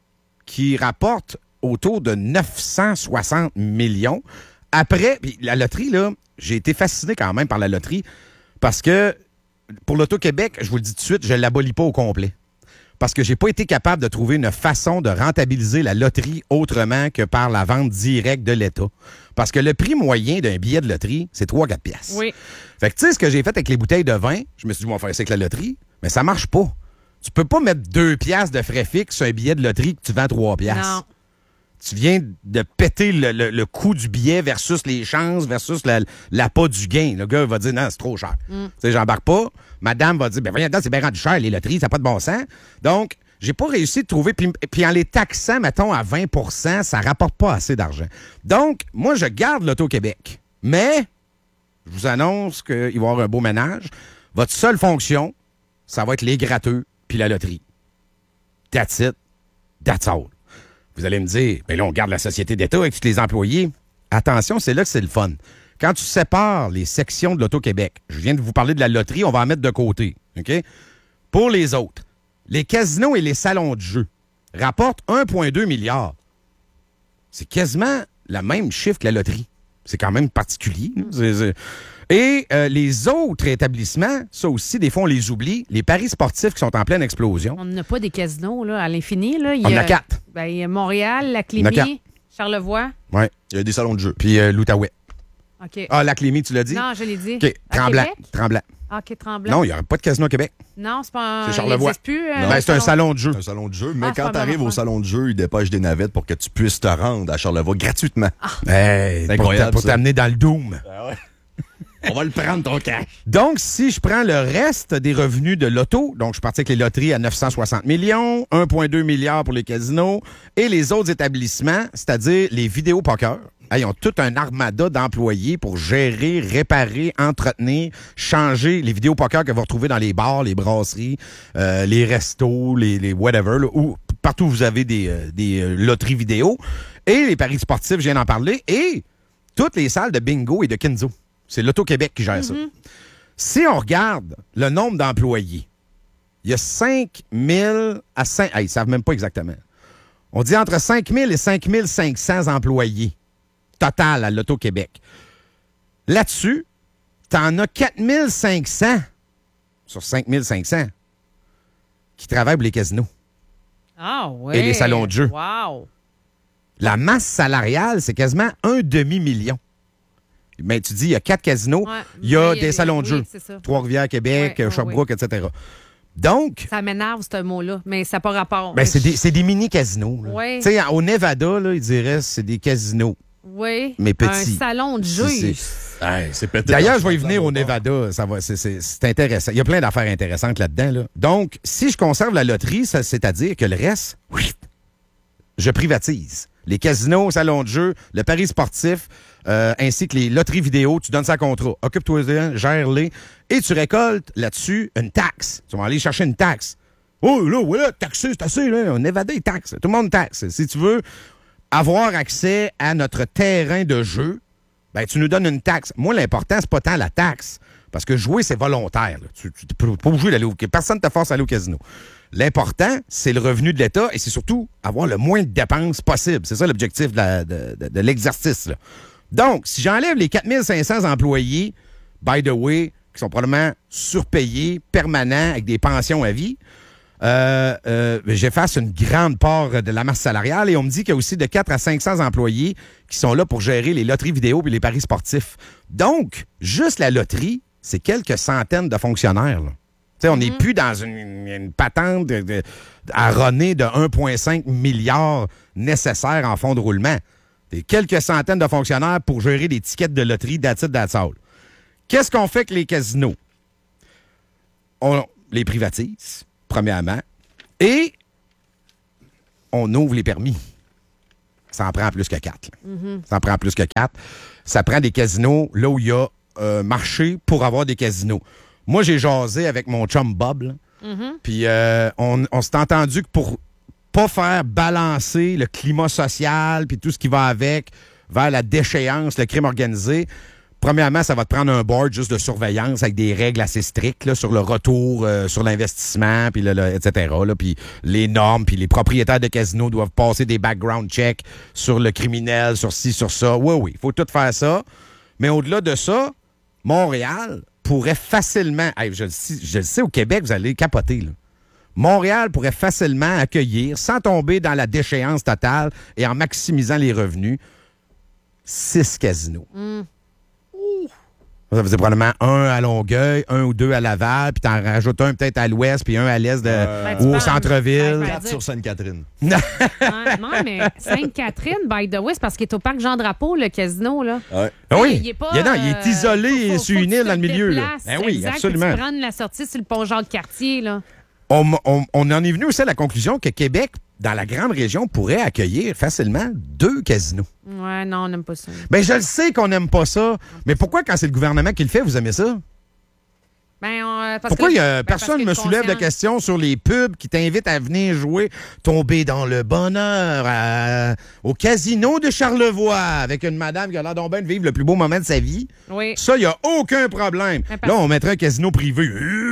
qui rapporte autour de neuf cent soixante millions. Après, puis la loterie, là, j'ai été fasciné quand même par la loterie parce que pour l'Auto-Québec, je vous le dis tout de suite, je ne l'abolis pas au complet. Parce que j'ai pas été capable de trouver une façon de rentabiliser la loterie autrement que par la vente directe de l'État. Parce que le prix moyen d'un billet de loterie, c'est trois à quatre piastres. Oui. Fait que tu sais, ce que j'ai fait avec les bouteilles de vin, je me suis dit, on va faire ça avec la loterie, mais ça marche pas. Tu peux pas mettre deux piastres de frais fixes sur un billet de loterie que tu vends trois piastres. Non. Tu viens de péter le, le, le coût du billet versus les chances versus la, l'appât du gain. Le gars va dire, non, c'est trop cher. Mm. Tu sais, j'embarque pas. Madame va dire, ben voyons, c'est bien rendu cher, les loteries, ça n'a pas de bon sens. Donc, j'ai pas réussi de trouver, puis, puis en les taxant, mettons, à vingt pour cent, ça rapporte pas assez d'argent. Donc, moi, je garde l'Auto-Québec. Mais, je vous annonce qu'il va y avoir un beau ménage. Votre seule fonction, ça va être les gratteux puis la loterie. That's it. That's all. Vous allez me dire, bien là, on garde la société d'État avec tous les employés. Attention, c'est là que c'est le fun. Quand tu sépares les sections de l'Auto-Québec, je viens de vous parler de la loterie, on va en mettre de côté. OK? Pour les autres, les casinos et les salons de jeu rapportent un virgule deux milliard. C'est quasiment le même chiffre que la loterie. C'est quand même particulier. C'est, c'est... Et euh, les autres établissements, ça aussi, des fois, on les oublie. Les paris sportifs qui sont en pleine explosion. On n'a pas des casinos là, à l'infini. Là. Il y on en a, a quatre. Ben, il y a Montréal, Laclémie, Charlevoix. Oui. Il y a des salons de jeu. Puis euh, l'Outaouais. OK. Ah, Laclémie, tu l'as dit? Non, je l'ai dit. OK. À Tremblant. Québec? Tremblant. OK, Tremblant. Non, il n'y aura pas de casino au Québec. Non, c'est pas un... C'est Charlevoix. Il n'existe plus. Euh, Ben, c'est un salon de jeu. C'est un salon de jeu, mais Ah, c'est quand pas tu arrives bon, au salon de jeu, ils dépêchent des navettes pour que tu puisses te rendre à Charlevoix gratuitement. Ah. Hey, C'est pour incroyable, t'a- pour ça. t'amener dans le Doom. On va le prendre, ton cash. Donc, si je prends le reste des revenus de l'auto, donc je suis parti avec les loteries à neuf cent soixante millions, un virgule deux milliard pour les casinos, et les autres établissements, c'est-à-dire les vidéos poker, ils ont tout un armada d'employés pour gérer, réparer, entretenir, changer les vidéos poker que vous retrouvez dans les bars, les brasseries, euh, les restos, les, les whatever, là, ou partout où vous avez des, euh, des euh, loteries vidéo, et les paris sportifs, je viens d'en parler, et toutes les salles de bingo et de Kenzo. C'est l'Auto-Québec qui gère mm-hmm. ça. Si on regarde le nombre d'employés, il y a cinq mille à cinq... Hey, ils ne savent même pas exactement. On dit entre cinq mille et cinq mille cinq cents employés total à l'Auto-Québec. Là-dessus, tu en as quatre mille cinq cents sur cinq mille cinq cents qui travaillent pour les casinos. Ah oui. Et les salons de jeu. Wow. La masse salariale, c'est quasiment un demi-million. Mais tu dis, il y a quatre casinos, Ouais, il y a mais, des salons de oui, jeu. c'est ça. Trois-Rivières, Québec, Ouais, ouais, Sherbrooke, et cetera. Donc, Ça m'énerve, ce mot-là, mais ça n'a pas rapport. ben, c'est des, c'est des mini-casinos. là. Ouais. Tu sais, au Nevada, là, ils diraient c'est des casinos. Oui. Mais petits. Un salon de jeu. C'est- Hey, c'est pété. D'ailleurs, je vais y venir au Nevada. Ça va, c'est, c'est, c'est intéressant. Il y a plein d'affaires intéressantes là-dedans. Là. Donc, si je conserve la loterie, ça, c'est-à-dire que le reste, oui, je privatise. Les casinos, salons de jeu, le pari sportif, euh, ainsi que les loteries vidéo, tu donnes ça à contrat. Occupe-toi-en, gère-les, et tu récoltes là-dessus une taxe. Tu vas aller chercher une taxe. Oh, là, voilà, taxé, c'est assez, là. Au Nevada, ils taxent. Tout le monde taxe. Si tu veux avoir accès à notre terrain de jeu, ben, tu nous donnes une taxe. Moi, l'important, c'est pas tant la taxe. Parce que jouer, c'est volontaire. Là. Tu n'es pas obligé d'aller au... Personne ne te force à aller au casino. L'important, c'est le revenu de l'État et c'est surtout avoir le moins de dépenses possible. C'est ça l'objectif de, la, de, de, de l'exercice. Là. Donc, si j'enlève les quatre mille cinq cents employés, by the way, qui sont probablement surpayés, permanents, avec des pensions à vie, Euh, euh, j'efface une grande part de la masse salariale et on me dit qu'il y a aussi de quatre à cinq cents employés qui sont là pour gérer les loteries vidéo et les paris sportifs. Donc, juste la loterie, c'est quelques centaines de fonctionnaires. Là. T'sais, on n'est mm-hmm. plus dans une, une patente de, de, à runner de un virgule cinq milliard nécessaires en fonds de roulement. C'est quelques centaines de fonctionnaires pour gérer des tickets de loterie that's it, that's all. Qu'est-ce qu'on fait avec les casinos? On les privatise, premièrement, et on ouvre les permis. Ça en prend plus que quatre. Mm-hmm. Ça en prend plus que quatre. Ça prend des casinos là où il y a euh, marché pour avoir des casinos. Moi, j'ai jasé avec mon chum Bob, mm-hmm. puis euh, on, on s'est entendu que pour pas faire balancer le climat social puis tout ce qui va avec vers la déchéance, le crime organisé, premièrement, ça va te prendre un board juste de surveillance avec des règles assez strictes là, sur le retour, euh, sur l'investissement, puis le, le, et cetera. Là, puis les normes, puis les propriétaires de casinos doivent passer des background checks sur le criminel, sur ci, sur ça. Oui, oui, il faut tout faire ça. Mais au-delà de ça, Montréal pourrait facilement... Hey, je, le sais, je le sais, au Québec, vous allez capoter, là. Montréal pourrait facilement accueillir, sans tomber dans la déchéance totale et en maximisant les revenus, six casinos. Mm. Ça faisait probablement un à Longueuil, un ou deux à Laval, puis t'en rajoutes un peut-être à l'ouest, puis un à l'est de, euh, ou au centre-ville. Quatre sur Sainte-Catherine. non, non, mais Sainte-Catherine, by the way, c'est parce qu'il est au parc Jean-Drapeau, le casino, là. Ouais. Ah oui, il est, pas, il est, non, il est euh, isolé faut, faut, sur une île dans le milieu. Là. Ben oui, exact, absolument. Tu prends la sortie sur le pont Jacques-Cartier, là. On, on, on en est venu aussi à la conclusion que Québec, dans la grande région, pourrait accueillir facilement deux casinos. Ouais, non, on n'aime pas ça. Bien, je le sais qu'on n'aime pas ça, mais pourquoi, quand c'est le gouvernement qui le fait, vous aimez ça? Ben, on, parce pourquoi que, y a, ben, personne ne me soulève de questions sur les pubs qui t'invitent à venir jouer, tomber dans le bonheur à, au casino de Charlevoix avec une madame qui a l'air donc bien de vivre le plus beau moment de sa vie? Oui. Ça, il n'y a aucun problème. Ben, là, on mettrait un casino privé.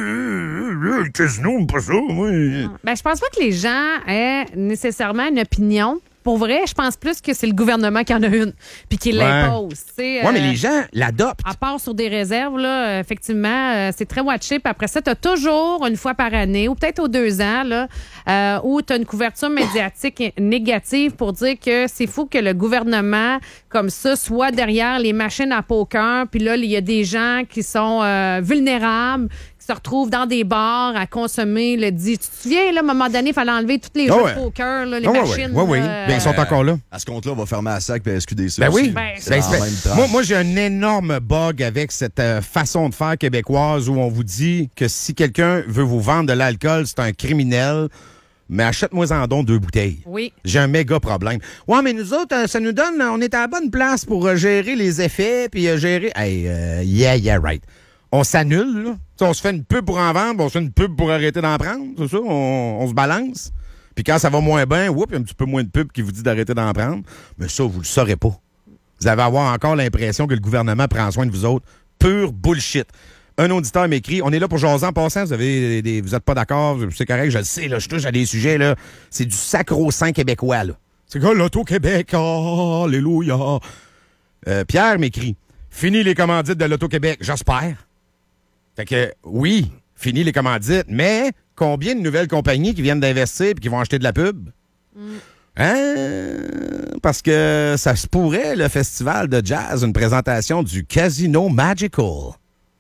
Le casino, pas ça, oui. Ben, je pense pas que les gens aient nécessairement une opinion. Pour vrai, je pense plus que c'est le gouvernement qui en a une, puis qui ouais. l'impose. Oui, euh, mais les gens l'adoptent. À part sur des réserves, là, effectivement, euh, c'est très watché. Puis après ça, tu as toujours une fois par année, ou peut-être aux deux ans, là, euh, où tu as une couverture médiatique négative pour dire que c'est fou que le gouvernement, comme ça, soit derrière les machines à poker. Puis là, il y a des gens qui sont euh, vulnérables, se retrouvent dans des bars à consommer le dit. Tu te souviens, là, à un moment donné, il fallait enlever tous les oh jeux ouais. de poker, là, les oh machines. Oui, oui. oui. Euh, Bien, ils sont encore là. À ce compte-là, on va fermer à sac et S Q D C. Ben aussi. oui. Ben, ben, ben, moi, moi j'ai un énorme bug avec cette euh, façon de faire québécoise où on vous dit que si quelqu'un veut vous vendre de l'alcool, c'est un criminel. Mais achète-moi en don deux bouteilles. Oui. J'ai un méga problème. Ouais, mais nous autres, ça nous donne, on est à la bonne place pour euh, gérer les effets puis euh, gérer. Hey, uh, yeah, yeah, right. On s'annule, là. T'sais, on se fait une pub pour en vendre, on se fait une pub pour arrêter d'en prendre, c'est ça? On, on se balance. Puis quand ça va moins bien, oups, il y a un petit peu moins de pub qui vous dit d'arrêter d'en prendre. Mais ça, vous le saurez pas. Vous allez avoir encore l'impression que le gouvernement prend soin de vous autres. Pure bullshit. Un auditeur m'écrit, on est là pour jaser en passant, vous avez des, vous êtes pas d'accord, c'est correct, je le sais, là, je touche à des sujets, là. C'est du sacro-saint québécois, là. C'est quoi l'Auto-Québec? Oh, alléluia. Euh, Pierre m'écrit, fini les commandites de l'Auto-Québec, j'espère. Fait que, oui, fini les commandites, mais combien de nouvelles compagnies qui viennent d'investir et qui vont acheter de la pub? Mm. Hein? Parce que ça se pourrait, le festival de jazz, une présentation du Casino Magical.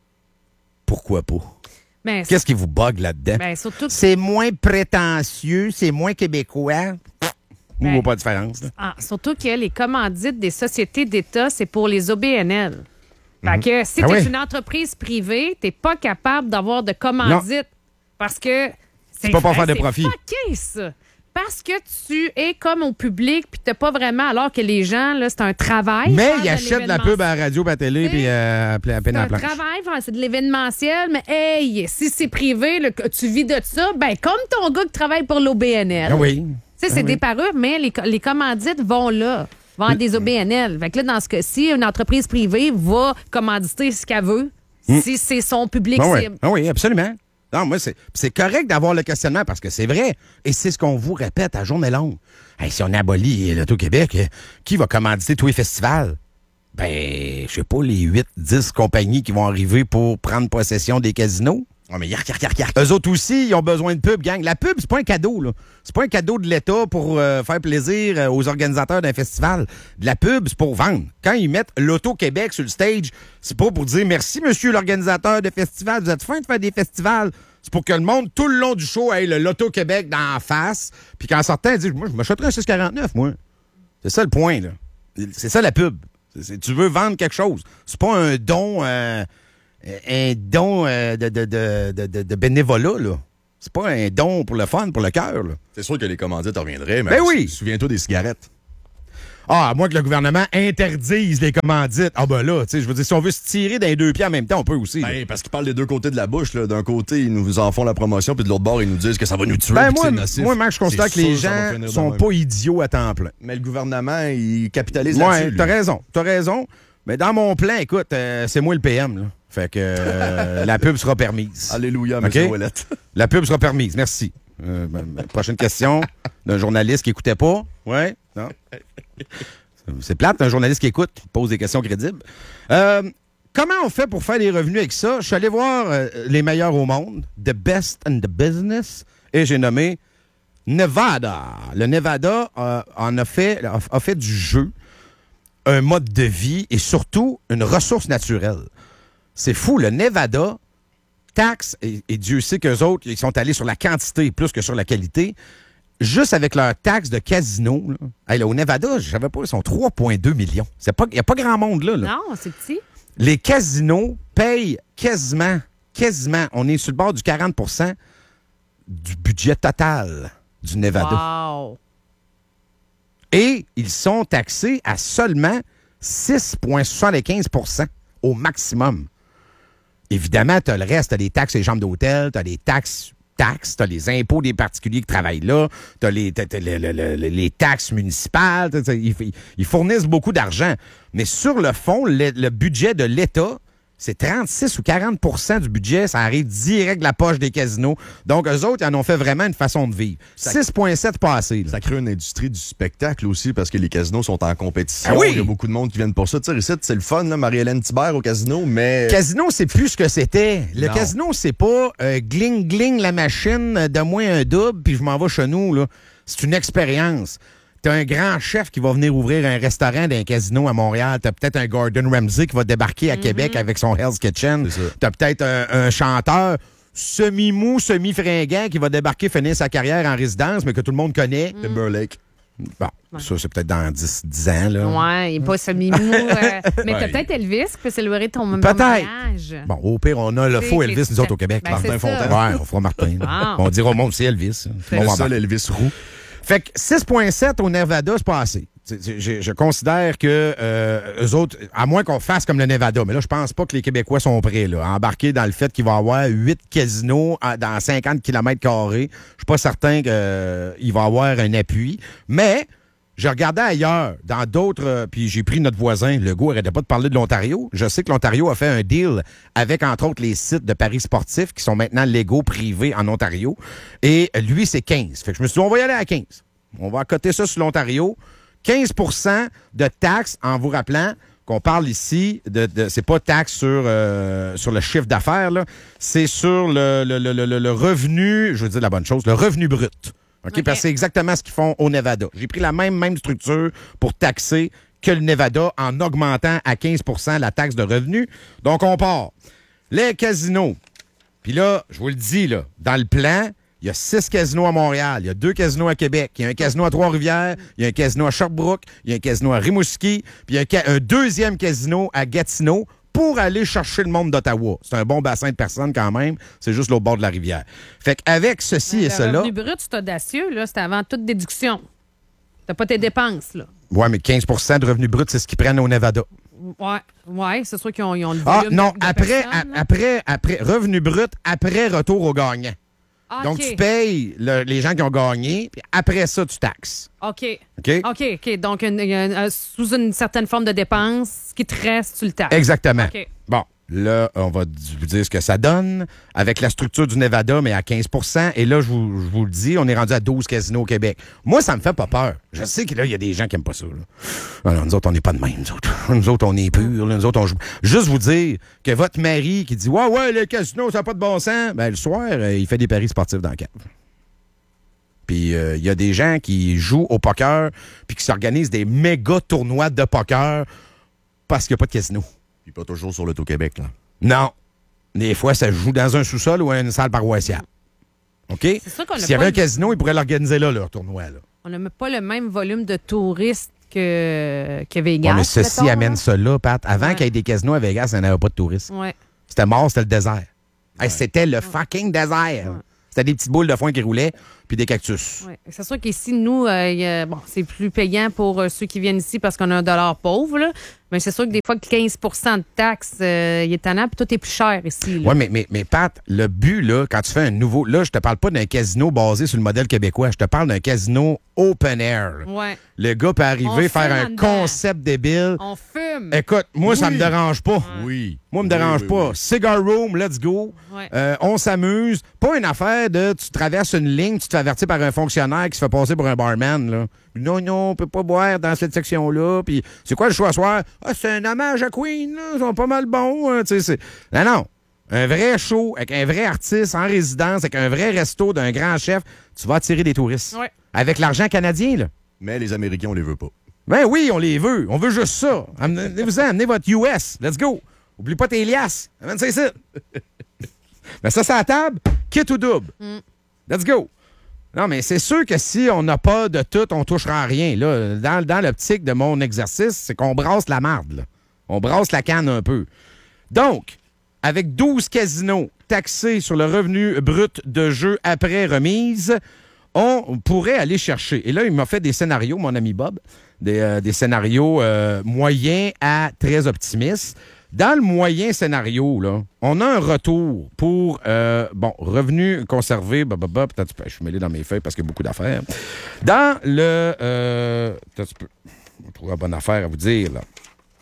Pourquoi pas? Ben, qu'est-ce qui vous bug là-dedans? Ben, surtout... C'est moins prétentieux, c'est moins québécois. On ne voit pas de différence. Ah, surtout que les commandites des sociétés d'État, c'est pour les O B N L. Fait que si ah tu es oui. une entreprise privée, tu n'es pas capable d'avoir de commandite. Non. Parce que c'est pas pour faire de profit. C'est fucké, ça. Parce que tu es comme au public puis tu n'as pas vraiment, alors que les gens, là, c'est un travail. Mais ils achètent de la pub à la radio, à la télé puis euh, à peine à la planche. C'est un travail, c'est de l'événementiel, mais hey, si c'est privé, là, tu vis de ça, ben comme ton gars qui travaille pour l'O B N L. Ah oui. Tu sais, c'est ah oui. des parures, mais les, les commandites vont là. Vendre des O B N L. Fait que là, dans ce cas-ci, une entreprise privée va commanditer ce qu'elle veut mm. si c'est son public ah cible. Oui. Ah oui, absolument. Non, moi, c'est, c'est correct d'avoir le questionnement parce que c'est vrai. Et c'est ce qu'on vous répète à journée longue. Hey, si on abolit l'Auto-Québec, qui va commanditer tous les festivals? Ben, je sais pas, les huit dix compagnies qui vont arriver pour prendre possession des casinos. Oh, mais yark, yark, yark, yark. Eux autres aussi, ils ont besoin de pub, gang. La pub, c'est pas un cadeau, là. C'est pas un cadeau de l'État pour euh, faire plaisir euh, aux organisateurs d'un festival. De la pub, c'est pour vendre. Quand ils mettent l'Auto-Québec sur le stage, c'est pas pour dire merci, monsieur l'organisateur de festival, vous êtes fin de faire des festivals. C'est pour que le monde, tout le long du show, ait le Loto-Québec dans la face. Puis qu'en sortant, ils disent, moi, je m'achèterais un six quarante-neuf, moi. C'est ça le point, là. C'est ça la pub. C'est, c'est, tu veux vendre quelque chose. C'est pas un don... Euh, un don euh, de, de, de, de, de bénévolat, là. C'est pas un don pour le fun, pour le cœur, là. C'est sûr que les commandites reviendraient, mais ben oui. Souviens-toi des cigarettes. Ah, à moins que le gouvernement interdise les commandites. Ah ben là, tu sais, je veux dire, si on veut se tirer dans les deux pieds en même temps, on peut aussi. Ben, parce qu'ils parlent des deux côtés de la bouche, là. D'un côté, ils nous en font la promotion, puis de l'autre bord, ils nous disent que ça va nous tuer, ben, puis moi, que c'est nocif. moi, Marc, je considère c'est que les sûr, gens sont pas idiots à temps plein. Mais le gouvernement, il capitalise ouais, là-dessus. Ouais, t'as raison, t'as raison. Mais dans mon plan, écoute, euh, c'est moi le P M, là. Fait que euh, la pub sera permise. Alléluia, M. Okay? Ouellette. La pub sera permise, merci. Euh, ben, prochaine question d'un journaliste qui écoutait pas. Ouais, non. C'est plate, un journaliste qui écoute, qui pose des questions crédibles. Euh, comment on fait pour faire des revenus avec ça? Je suis allé voir euh, les meilleurs au monde, The Best in the Business, et j'ai nommé Nevada. Le Nevada euh, en a fait, a, a fait du jeu un mode de vie et surtout une ressource naturelle. C'est fou, le Nevada taxe, et, et Dieu sait qu'eux autres, ils sont allés sur la quantité plus que sur la qualité. Juste avec leur taxe de casino, là, hey, là, au Nevada, je savais pas, ils sont trois virgule deux millions. Il n'y a pas grand monde là. là. Non, c'est petit. Les casinos payent quasiment, quasiment, on est sur le bord du quarante pour cent du budget total du Nevada. Wow! Et ils sont taxés à seulement six virgule soixante-quinze pour cent au maximum. Évidemment, tu as le reste, tu as les taxes et les chambres d'hôtel, tu as les taxes, taxes, tu as les impôts des particuliers qui travaillent là, tu as les, t'as, t'as les, les, les taxes municipales, t'as, t'as, ils, ils fournissent beaucoup d'argent. Mais sur le fond, le, le budget de l'État, c'est trente-six ou quarante pour cent du budget, ça arrive direct de la poche des casinos. Donc, eux autres, ils en ont fait vraiment une façon de vivre. six virgule sept passé. Ça crée une industrie du spectacle aussi, parce que les casinos sont en compétition. Ah oui? Il y a beaucoup de monde qui viennent pour ça. Tu sais, ici, c'est le fun, là, Marie-Hélène Thibert au casino, mais... Casino, c'est plus ce que c'était. Le Non. casino, c'est pas euh, gling-gling la machine, donne-moi un double, puis je m'en vais chez nous, là. C'est une expérience. T'as un grand chef qui va venir ouvrir un restaurant d'un casino à Montréal. T'as peut-être un Gordon Ramsay qui va débarquer à mm-hmm. Québec avec son Hell's Kitchen. T'as peut-être un, un chanteur semi-mou, semi-fringant qui va débarquer, finir sa carrière en résidence, mais que tout le monde connaît. Mm. Timberlake. Bon, ouais. Ça, c'est peut-être dans dix, dix ans, là. Ouais, il n'est pas semi-mou. euh, mais ouais. t'as peut-être Elvis qui peut célébrer ton peut-être. mariage. Bon, au pire, on a le faux Elvis, nous autres, au Québec. Ben, Martin Fontaine. Ouais, on fera Martin. Wow. On dira au monde, c'est Elvis. C'est le seul Elvis roux. Fait que six virgule sept au Nevada, c'est pas assez. Je, je considère que euh, eux autres, à moins qu'on fasse comme le Nevada, mais là, je pense pas que les Québécois sont prêts là, à embarquer dans le fait qu'il va y avoir huit casinos à, dans cinquante kilomètres carrés. Je suis pas certain qu'il euh, va y avoir un appui. Mais je regardais ailleurs, dans d'autres, euh, puis j'ai pris notre voisin, le gars arrêtait pas de parler de l'Ontario. Je sais que l'Ontario a fait un deal avec, entre autres, les sites de paris sportifs qui sont maintenant légaux, privés en Ontario. Et lui, c'est quinze. Fait que je me suis dit, on va y aller à quinze. On va accoter ça sur l'Ontario. quinze pour cent de taxes, en vous rappelant qu'on parle ici de, de c'est pas taxe sur euh, sur le chiffre d'affaires, là, c'est sur le, le, le, le, le revenu, je veux dire la bonne chose, le revenu brut. OK? Okay. Parce que c'est exactement ce qu'ils font au Nevada. J'ai pris la même, même structure pour taxer que le Nevada en augmentant à quinze pour cent la taxe de revenu. Donc, on part. Les casinos. Puis là, je vous le dis, là, dans le plan, il y a six casinos à Montréal, il y a deux casinos à Québec, il y a un casino à Trois-Rivières, il y a un casino à Sherbrooke, il y a un casino à Rimouski, puis il y a un, ca- un deuxième casino à Gatineau pour aller chercher le monde d'Ottawa. C'est un bon bassin de personnes quand même, c'est juste l'autre bord de la rivière. Fait qu'avec ceci ouais, et cela... Le revenu brut, c'est audacieux, là, c'est avant toute déduction. T'as pas tes dépenses, là. Oui, mais quinze pour cent de revenu brut, c'est ce qu'ils prennent au Nevada. Oui, ouais, c'est sûr qu'ils ont, ils ont le Ah volume non, de, de après, personnes, a, après, après, revenu brut, après retour au gagnant. Ah, Donc, okay. tu payes le, les gens qui ont gagné, puis après ça, tu taxes. OK. OK? OK, OK. Donc, une, une, une, sous une certaine forme de dépense, ce qui te reste, tu le taxes. Exactement. OK. Bon, Là, on va vous dire ce que ça donne. Avec la structure du Nevada, mais à quinze pour cent. Et là, je vous, je vous le dis, on est rendu à douze casinos au Québec. Moi, ça me fait pas peur. Je sais que là, il y a des gens qui aiment pas ça. Là. Alors, nous autres, on n'est pas de même, nous autres. Nous autres, on est purs. Nous autres, on joue. Juste vous dire que votre mari qui dit « Ouais, ouais, le casino, ça n'a pas de bon sens. » Ben, le soir, euh, il fait des paris sportifs dans le cave. Puis, il euh, y a des gens qui jouent au poker puis qui s'organisent des méga tournois de poker parce qu'il n'y a pas de casino. Puis pas toujours sur l'Auto-Québec, là. Non. Des fois, ça joue dans un sous-sol ou une salle paroissiale. OK? C'est sûr qu'on a S'il y pas avait un le- casino, ils pourraient l'organiser là, leur tournoi. Là. On n'a pas le même volume de touristes que, que Vegas. Ouais, mais ceci mettons, amène là. ça là, Pat. Avant Ouais. qu'il y ait des casinos à Vegas, il n'y en avait pas de touristes. Ouais. C'était mort, c'était le désert. Hey, c'était le fucking désert. C'était des petites boules de foin qui roulaient, puis des cactus. Ouais. C'est sûr qu'ici, nous, euh, y a- bon, c'est plus payant pour euh, ceux qui viennent ici parce qu'on a un dollar pauvre. Là. Mais c'est sûr que des fois, que quinze pour cent de taxes, euh, il est tannant, puis tout est plus cher ici. Là. Oui, mais, mais, mais Pat, le but, là, quand tu fais un nouveau. Là, je te parle pas d'un casino basé sur le modèle québécois. Je te parle d'un casino open air. là. Ouais. Le gars peut On arriver, faire fume un en dedans. concept débile. On fume. Écoute, moi, ça Oui. me dérange pas. Oui. Moi, me Oui, dérange oui, pas. oui. Cigar room, let's go. Ouais. Euh, on s'amuse. Pas une affaire de tu traverses une ligne, tu te fais avertir par un fonctionnaire qui se fait passer pour un barman. Là. Non, non, on peut pas boire dans cette section-là. Puis c'est quoi le choix à soir? Ah, c'est un hommage à Queen, là. Ils sont pas mal bons. hein. Tu sais, c'est- Non, non. Un vrai show avec un vrai artiste en résidence, avec un vrai resto d'un grand chef, tu vas attirer des touristes. Ouais. Avec l'argent canadien, là. Mais les Américains, on les veut pas. Ben oui, on les veut. On veut juste ça. Amenez-vous-en, amenez votre U S. Let's go. Oublie pas tes liasses. Amène ça ici. Ben ça, c'est à la table. Kit ou double. Let's go. Non, mais c'est sûr que si on n'a pas de tout, on touchera à rien. Là, dans, dans l'optique de mon exercice, c'est qu'on brasse la marde. là. On brasse la canne un peu. Donc, avec douze casinos taxés sur le revenu brut de jeu après remise, on pourrait aller chercher. Et là, il m'a fait des scénarios, mon ami Bob, des, euh, des scénarios euh, moyens à très optimistes. Dans le moyen scénario, là, on a un retour pour, euh, bon, revenu conservé, bah, bah, bah, peut-être, je suis mêlé dans mes feuilles parce qu'il y a beaucoup d'affaires. Dans le, euh, peut-être, je vais trouver la bonne affaire à vous dire, là.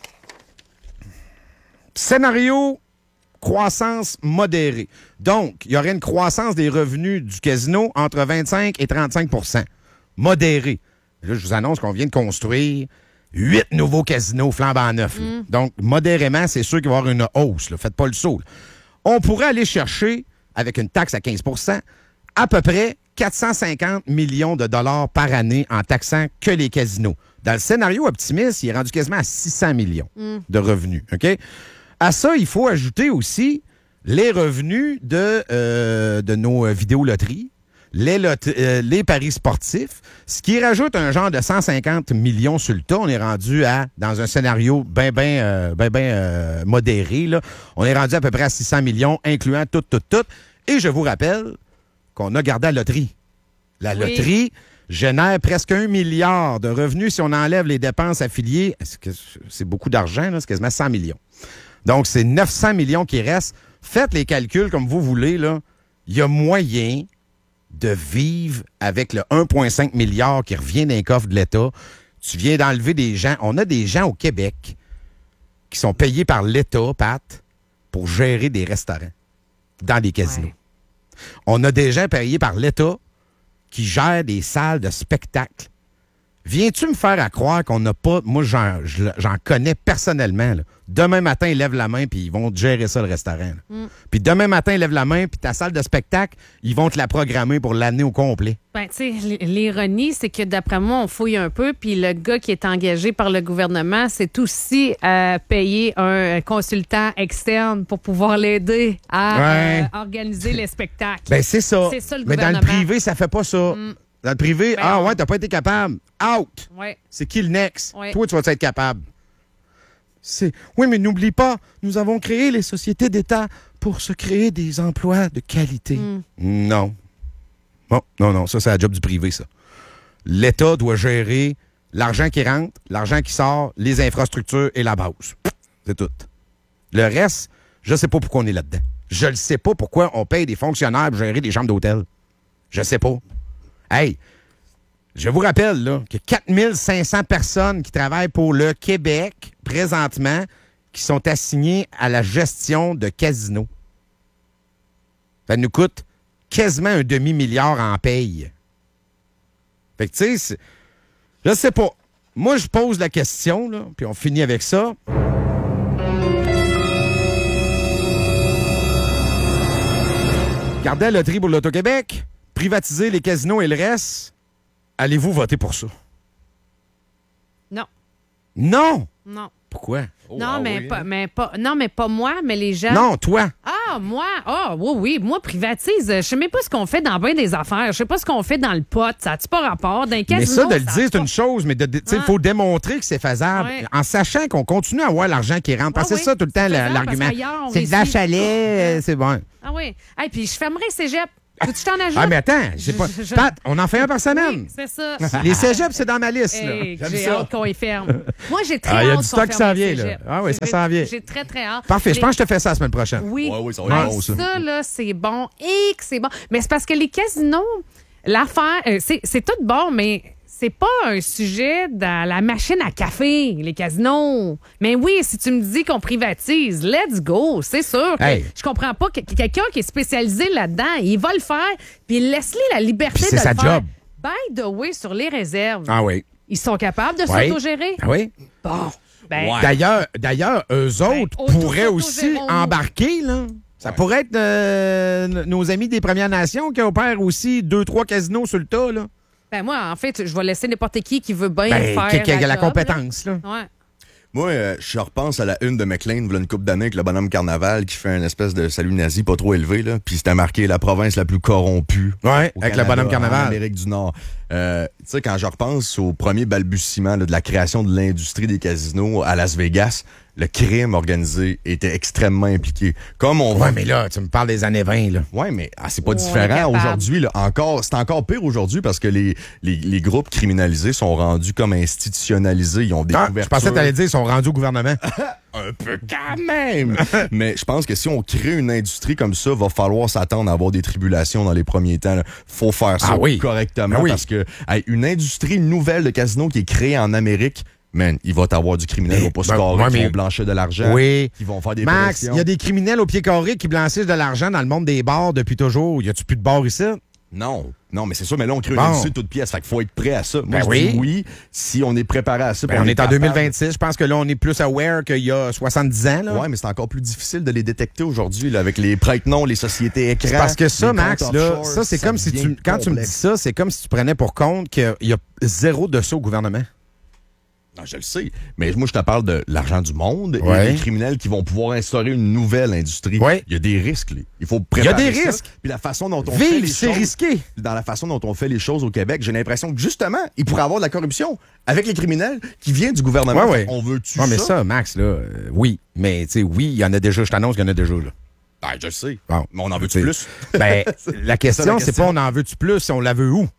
Scénario croissance modérée. Donc, il y aurait une croissance des revenus du casino entre vingt-cinq et trente-cinq pour cent. Modérée. Là, je vous annonce qu'on vient de construire huit nouveaux casinos flambant neufs. là. Donc, modérément, c'est sûr qu'il va y avoir une hausse. Là. Faites pas le saut. là. On pourrait aller chercher, avec une taxe à quinze pour cent, à peu près quatre cent cinquante millions de dollars par année en taxant que les casinos. Dans le scénario optimiste, il est rendu quasiment à six cents millions de revenus. OK? À ça, il faut ajouter aussi les revenus de, euh, de nos euh, vidéoloteries, les, lot- euh, les paris sportifs, ce qui rajoute un genre de cent cinquante millions sur le tas. On est rendu à, dans un scénario bien, bien, euh, ben, ben, euh, modéré, là, on est rendu à peu près à six cents millions, incluant tout, tout, tout. Et je vous rappelle qu'on a gardé la loterie. La Oui. loterie génère presque un milliard de revenus si on enlève les dépenses affiliées. Est-ce que c'est beaucoup d'argent, là? C'est quasiment cent millions. Donc, c'est neuf cents millions qui restent. Faites les calculs comme vous voulez, là. Il y a moyen de vivre avec le un virgule cinq milliard qui revient d'un coffre de l'État. Tu viens d'enlever des gens. On a des gens au Québec qui sont payés par l'État, Pat, pour gérer des restaurants dans des casinos. Ouais. On a des gens payés par l'État qui gèrent des salles de spectacle. Viens-tu me faire à croire qu'on n'a pas... Moi, j'en, j'en connais personnellement. là. Demain matin, ils lèvent la main puis ils vont te gérer ça, le restaurant. là. Puis demain matin, ils lèvent la main puis ta salle de spectacle, ils vont te la programmer pour l'année au complet. Ben, tu sais, l- l'ironie, c'est que d'après moi, on fouille un peu, puis le gars qui est engagé par le gouvernement, c'est aussi euh, payer un consultant externe pour pouvoir l'aider à Ouais. euh, organiser les spectacles. Ben c'est ça. C'est ça, le Mais dans le gouvernement. privé, ça fait pas ça. Dans le privé, Ben, ah on- ouais, t'as pas été capable. Out! Ouais. C'est qui le next? Ouais. Toi, tu vas être capable. C'est oui, mais n'oublie pas, nous avons créé les sociétés d'État pour se créer des emplois de qualité. Non. Bon, non, non, ça, c'est la job du privé, ça. L'État doit gérer l'argent qui rentre, l'argent qui sort, les infrastructures et la base. C'est tout. Le reste, je sais pas pourquoi on est là-dedans. Je ne sais pas pourquoi on paye des fonctionnaires pour gérer des chambres d'hôtel. Je sais pas. Hey, je vous rappelle là, qu'il y a quatre mille cinq cents personnes qui travaillent pour le Québec présentement, qui qui sont assignés à la gestion de casinos. Ça nous coûte quasiment un demi-milliard en paye. Fait que, tu sais, je sais pas. Moi, je pose la question, là, puis on finit avec ça. Garder la loterie pour l'Auto-Québec, privatiser les casinos et le reste, allez-vous voter pour ça? Non. Non! Non. Pourquoi? Oh, non, ah mais oui. pas, mais pas, non, mais pas moi, mais les gens. Non, toi. Ah, moi? Ah, oui, oui. Moi, privatise. Je sais même pas ce qu'on fait dans bien des affaires. Je sais pas ce qu'on fait dans le pot. Ça a-tu pas rapport? Dans les casinos, mais ça, de le ça dire, c'est pas... une chose, mais il ah. faut démontrer que c'est faisable ouais. en sachant qu'on continue à avoir l'argent qui rentre. Parce que ah, c'est oui. ça tout le temps, l'argument. C'est de la chalet, c'est bon. Ah oui. Et puis, je fermerai le cégep. Tu t'en ajoutes? Ah, mais attends, j'ai pas. Je, je... Pat, on en fait un par semaine. Oui, c'est ça. Les cégeps, c'est dans ma liste. Hey, là. J'ai ça. hâte qu'on y ferme. Moi, j'ai très ah, hâte. Il y a du stock qui s'en vient, là. Ah oui, ça s'en vient. J'ai très, très hâte. Parfait, les... je pense que je te fais ça la semaine prochaine. Oui. Ouais, oui, ça va être hey, bon, ça. Ça, là, c'est bon. Et que c'est bon. Mais c'est parce que les casinos, l'affaire, euh, c'est, c'est tout bon, mais. C'est pas un sujet dans la machine à café, les casinos. Mais oui, si tu me dis qu'on privatise, let's go, c'est sûr. Que hey. Je comprends pas que quelqu'un qui est spécialisé là-dedans, il va le faire, puis laisse-lui la liberté puis de le sa faire. Job. By the way, sur les réserves, ah oui. ils sont capables de oui. s'autogérer? Ah oui. Bon. Ben, ouais. D'ailleurs, d'ailleurs, eux autres ben, pourraient aussi embarquer, là. Ça ouais. pourrait être euh, nos amis des Premières Nations qui opèrent aussi deux, trois casinos sur le tas, là. Ben moi, en fait, je vais laisser n'importe qui qui veut bien ben, faire qui, qui a la, la job, compétence. Là. Là. Ouais. Moi, euh, je repense à la une de McLean, voilà une couple d'années, avec le bonhomme Carnaval qui fait une espèce de salut nazi pas trop élevé, là. Puis c'était marqué la province la plus corrompue. Ouais, avec Canada, le bonhomme Carnaval. En Amérique du Nord. Euh, tu sais, quand je repense au premier balbutiement là, de la création de l'industrie des casinos à Las Vegas, le crime organisé était extrêmement impliqué. Comme on ouais, va... mais là, tu me parles des années vingt, là. Ouais, mais ah, c'est pas ouais, différent aujourd'hui, là. Encore, c'est encore pire aujourd'hui parce que les, les, les groupes criminalisés sont rendus comme institutionnalisés. Ils ont des ah, couvertures. Je pensais que t'allais dire ils sont rendus au gouvernement. Un peu quand même! Mais je pense que si on crée une industrie comme ça, va falloir s'attendre à avoir des tribulations dans les premiers temps. Là. Faut faire ça ah, oui. correctement ah, oui. parce que hey, une industrie nouvelle de casino qui est créée en Amérique, man, il va t'avoir du criminel au poste carré ben, qui mais... vont blanchir de l'argent, oui. qui vont faire des Max, il y a des criminels au pied carré qui blanchissent de l'argent dans le monde des bars depuis toujours. Y a-tu plus de bars ici? Non, non, mais c'est ça, mais là, on crée bon. une industrie toute pièce. Fait qu'il faut être prêt à ça. Moi, ben je oui. dis oui, si on est préparé à ça. Ben on, on est, est en deux mille vingt-six. Je pense que là, on est plus aware qu'il y a soixante-dix ans. Là. Ouais, mais c'est encore plus difficile de les détecter aujourd'hui, là, avec les prête-noms, les sociétés écrans. Parce que ça, Max, là, ça, c'est ça comme si tu, quand tu me dis ça, c'est comme si tu prenais pour compte qu'il y a zéro de ça au gouvernement. Non, je le sais. Mais moi, je te parle de l'argent du monde ouais. et des criminels qui vont pouvoir instaurer une nouvelle industrie. Ouais. Il y a des risques. Là. Il faut préparer. Il y a des ça. risques. Puis la façon dont on Vive, fait les c'est choses, risqué. Dans la façon dont on fait les choses au Québec, j'ai l'impression que justement, il pourrait y avoir de la corruption avec les criminels qui vient du gouvernement. Ouais, ouais. On veut-tu ouais, ça? mais ça, Max, là, euh, oui. Mais tu sais, oui, il y en a déjà. Je t'annonce qu'il y en a déjà. Là. Ben, je le sais. Bon. Mais on en veut-tu plus? Ben, la question, c'est pas on en veut-tu plus, on la veut où?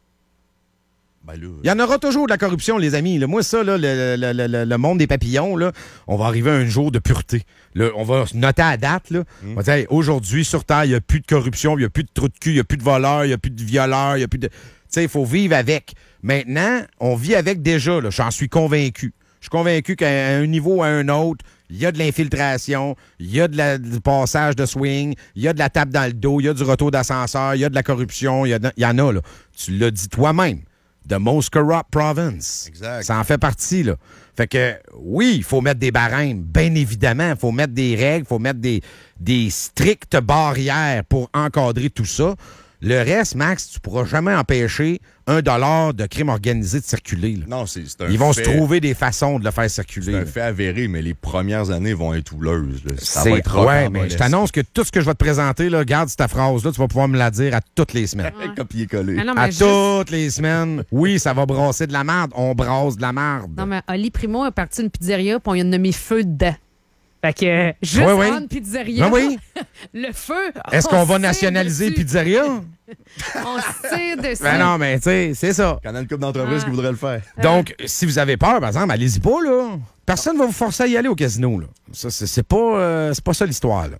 Ben là, il y en aura toujours de la corruption, les amis. Là, moi, ça, là, le, le, le, le monde des papillons, là, on va arriver à un jour de pureté. Là, on va noter à date. Là. Mm. On va dire, hey, aujourd'hui, sur Terre, il n'y a plus de corruption, il n'y a plus de trous de cul, il n'y a plus de voleurs, il n'y a plus de violeurs, il n'y a plus de... Tu sais, il faut vivre avec. Maintenant, on vit avec déjà. Là, j'en suis convaincu. Je suis convaincu qu'à un niveau ou à un autre, il y a de l'infiltration, il y a de la, du passage de swing, il y a de la tape dans le dos, il y a du retour d'ascenseur, il y a de la corruption, il y, y en a. Là. Tu l'as dit toi-même. The most corrupt province. Exact. Ça en fait partie, là. Fait que, oui, il faut mettre des barèmes, bien évidemment. Il faut mettre des règles, il faut mettre des, des strictes barrières pour encadrer tout ça. Le reste, Max, tu pourras jamais empêcher un dollar de crime organisé de circuler. Là. Non, c'est, c'est un Ils vont fait, se trouver des façons de le faire circuler. C'est un là. fait avéré, mais les premières années vont être houleuses. Là. Ça c'est, va être ouais, mais je t'annonce que tout ce que je vais te présenter, là, garde cette phrase-là, tu vas pouvoir me la dire à toutes les semaines. Ouais. Copier-coller. Ah non, à juste... toutes les semaines. Oui, ça va brasser de la merde. On brasse de la merde. Non, mais Oli Primo est parti d'une pizzeria puis on lui a mis feu dedans. Fait que, euh, juste oui, oui. une pizzeria, oui, oui. le feu. Est-ce qu'on va nationaliser pizzeria? On sait dessus. Ben non, mais tu sais, c'est ça. Il y en a une couple d'entreprises ah. qui voudraient le faire. Donc, si vous avez peur, par exemple, allez-y pas, là. Personne ne va vous forcer à y aller au casino, là. Ça, c'est, c'est pas, euh, c'est pas ça l'histoire, là.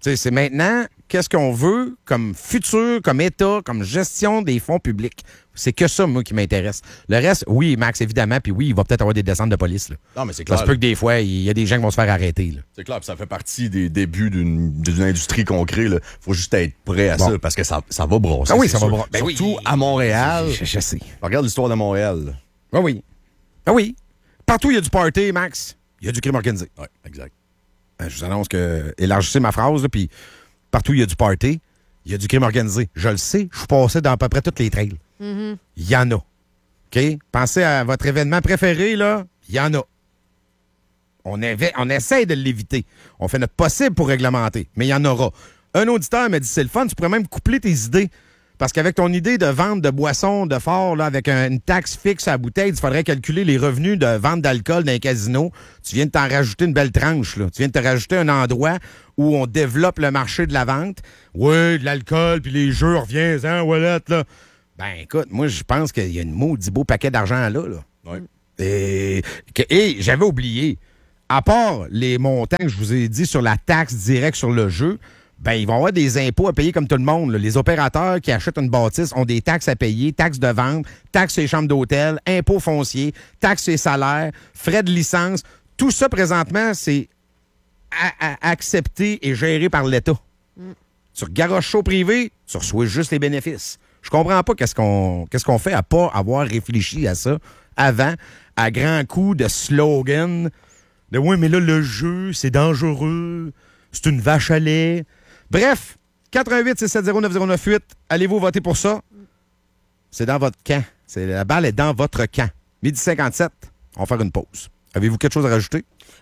sais, c'est maintenant, qu'est-ce qu'on veut comme futur, comme État, comme gestion des fonds publics. C'est que ça, moi, qui m'intéresse. Le reste, oui, Max, évidemment, puis oui, il va peut-être avoir des descentes de police. Là. Non, mais c'est clair. Ça se peut que des fois, il y a des gens qui vont se faire arrêter. Là. C'est clair, puis ça fait partie des débuts d'une, d'une industrie qu'on crée. Il faut juste être prêt à bon. ça, parce que ça, ça va brosser. Ah oui, ça sûr. va brosser. Ben Surtout oui. à Montréal. Je, je sais. Regarde l'histoire de Montréal. Ah oui. Ah oui. Partout, il y a du party, Max. Il y a du crime organisé. Oui, exact. Ben, je vous annonce que, élargissez ma phrase, là, puis partout, il y a du party, il y a du crime organisé. Je le sais, je suis passé dans à peu près toutes les trails. Il mm-hmm. y en a. OK? Pensez à votre événement préféré, là. Il y en a. On, avait, on essaie de l'éviter. On fait notre possible pour réglementer, mais il y en aura. Un auditeur m'a dit, c'est le fun, tu pourrais même coupler tes idées. Parce qu'avec ton idée de vente de boissons de fort, là, avec un, une taxe fixe à la bouteille, il faudrait calculer les revenus de vente d'alcool dans un casino. Tu viens de t'en rajouter une belle tranche. Là. Tu viens de te rajouter un endroit où on développe le marché de la vente. Oui, de l'alcool, puis les jeux, reviens, hein, wallet, là. Ben, écoute, moi, je pense qu'il y a une maudit beau paquet d'argent là. là. Oui. Et, et j'avais oublié, à part les montants que je vous ai dit sur la taxe directe sur le jeu, ben, ils vont avoir des impôts à payer comme tout le monde. Là. Les opérateurs qui achètent une bâtisse ont des taxes à payer, taxes de vente, taxes sur les chambres d'hôtel, impôts fonciers, taxes sur les salaires, frais de licence. Tout ça, présentement, c'est à, à, accepté et géré par l'État. Mm. Sur garoche chaud privé, tu reçois juste les bénéfices. Je comprends pas qu'est-ce qu'on qu'est-ce qu'on fait à pas avoir réfléchi à ça avant, à grands coups de slogan de « Oui, mais là, le jeu, c'est dangereux, c'est une vache à lait. » Bref, quatre un huit six sept zéro neuf zéro neuf huit, allez-vous voter pour ça? C'est dans votre camp. C'est, la balle est dans votre camp. Midi cinquante-sept, on va faire une pause. Avez-vous quelque chose à rajouter?